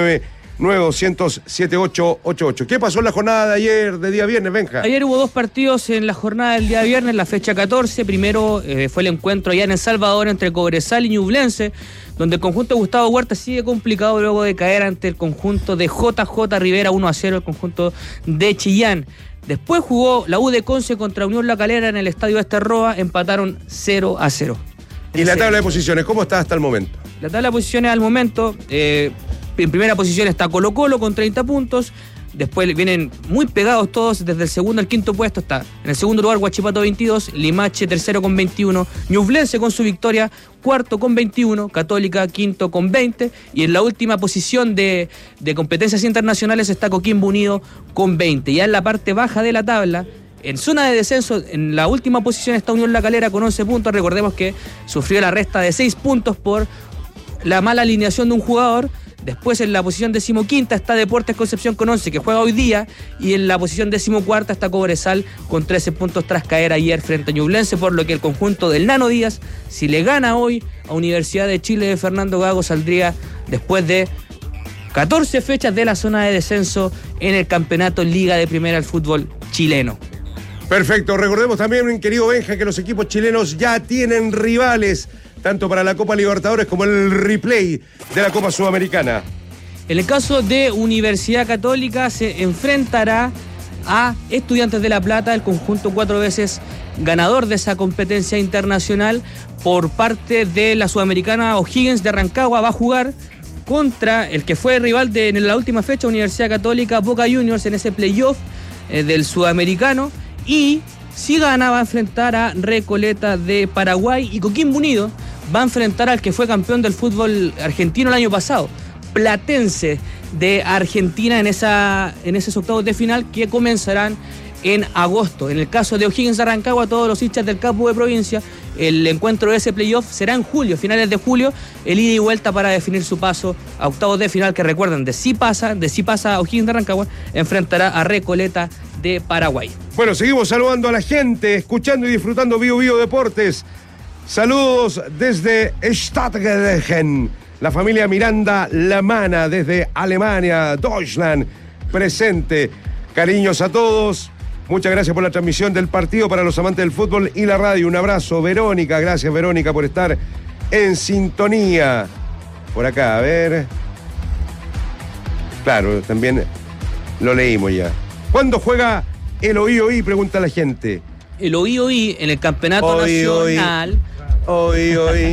569-9200-7888. ¿Qué pasó en la jornada de ayer, de día viernes, Benja? Ayer hubo dos partidos en la jornada del día viernes, la fecha 14. Primero fue el encuentro allá en El Salvador entre Cobresal y Ñublense, donde el conjunto de Gustavo Huerta sigue complicado luego de caer ante el conjunto de JJ Rivera 1-0, el conjunto de Chillán. Después jugó la U de Conce contra Unión La Calera en el estadio Esterroa, empataron 0-0. ¿Y la tabla de posiciones, cómo está hasta el momento? La tabla de posiciones al momento, en primera posición está Colo Colo con 30 puntos. Después vienen muy pegados todos, desde el segundo al quinto puesto está en el segundo lugar Huachipato 22, Limache tercero con 21, Ñublense con su victoria cuarto con 21, Católica quinto con 20, y en la última posición de competencias internacionales está Coquimbo Unido con 20. Ya en la parte baja de la tabla, en zona de descenso, en la última posición está Unión La Calera con 11 puntos. Recordemos que sufrió la resta de 6 puntos por la mala alineación de un jugador. Después en la posición 15ª está Deportes Concepción con 11, que juega hoy día, y en la posición 14ª está Cobresal con 13 puntos tras caer ayer frente a Ñublense, por lo que el conjunto del Nano Díaz, si le gana hoy a Universidad de Chile de Fernando Gago, saldría después de 14 fechas de la zona de descenso en el campeonato Liga de Primera del fútbol chileno. Perfecto, recordemos también, querido Benja, que los equipos chilenos ya tienen rivales, tanto para la Copa Libertadores como el replay de la Copa Sudamericana. En el caso de Universidad Católica se enfrentará a Estudiantes de La Plata, el conjunto 4 veces ganador de esa competencia internacional. Por parte de la Sudamericana, O'Higgins de Rancagua va a jugar contra el que fue rival en la última fecha, Universidad Católica, Boca Juniors, en ese playoff del Sudamericano. Y si gana va a enfrentar a Recoleta de Paraguay, y Coquimbo Unido va a enfrentar al que fue campeón del fútbol argentino el año pasado, Platense de Argentina, en esos octavos de final que comenzarán en agosto. En el caso de O'Higgins de Rancagua, todos los hinchas del Capo de Provincia, el encuentro de ese playoff será en julio, finales de julio, el ida y vuelta para definir su paso a octavos de final, que recuerden, de si pasa O'Higgins de Rancagua, enfrentará a Recoleta de Paraguay. Bueno, seguimos saludando a la gente, escuchando y disfrutando Bio Bio Deportes. Saludos desde Stadtgegen, la familia Miranda Lamana desde Alemania, Deutschland, presente. Cariños a todos. Muchas gracias por la transmisión del partido para los amantes del fútbol y la radio. Un abrazo, Verónica. Gracias, Verónica, por estar en sintonía. Por acá, a ver. Claro, también lo leímos ya. ¿Cuándo juega el OI? Pregunta la gente. El OI en el campeonato nacional. OI.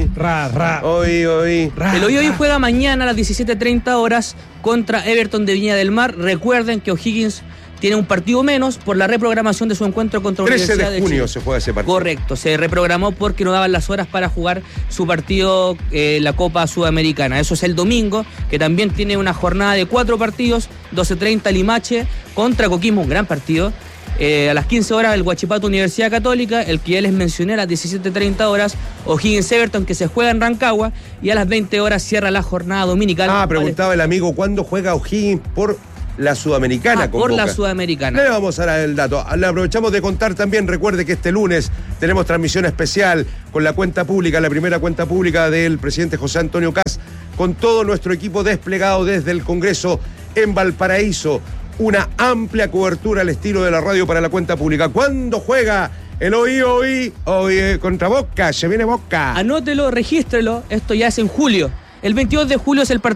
El OI juega mañana a las 17:30 horas contra Everton de Viña del Mar. Recuerden que O'Higgins tiene un partido menos por la reprogramación de su encuentro contra la Universidad de Chile. 13 de junio se juega ese partido. Correcto, se reprogramó porque no daban las horas para jugar su partido, la Copa Sudamericana. Eso es el domingo, que también tiene una jornada de 4 partidos, 12:30 Limache contra Coquimbo, un gran partido. A las 15 horas el Huachipato Universidad Católica, el que ya les mencioné a las 17:30 horas, O'Higgins Everton, que se juega en Rancagua, y a las 20 horas cierra la jornada dominical. Preguntaba el amigo, ¿cuándo juega O'Higgins por la Sudamericana? Por la Sudamericana. Le vamos a dar el dato. Le aprovechamos de contar también, recuerde que este lunes tenemos transmisión especial con la cuenta pública, la primera cuenta pública del presidente José Antonio Kast, con todo nuestro equipo desplegado desde el Congreso en Valparaíso. Una amplia cobertura al estilo de la radio para la cuenta pública. ¿Cuándo juega el hoy contra Boca? Se viene Boca. Anótelo, regístrelo, esto ya es en julio. El 22 de julio es el partido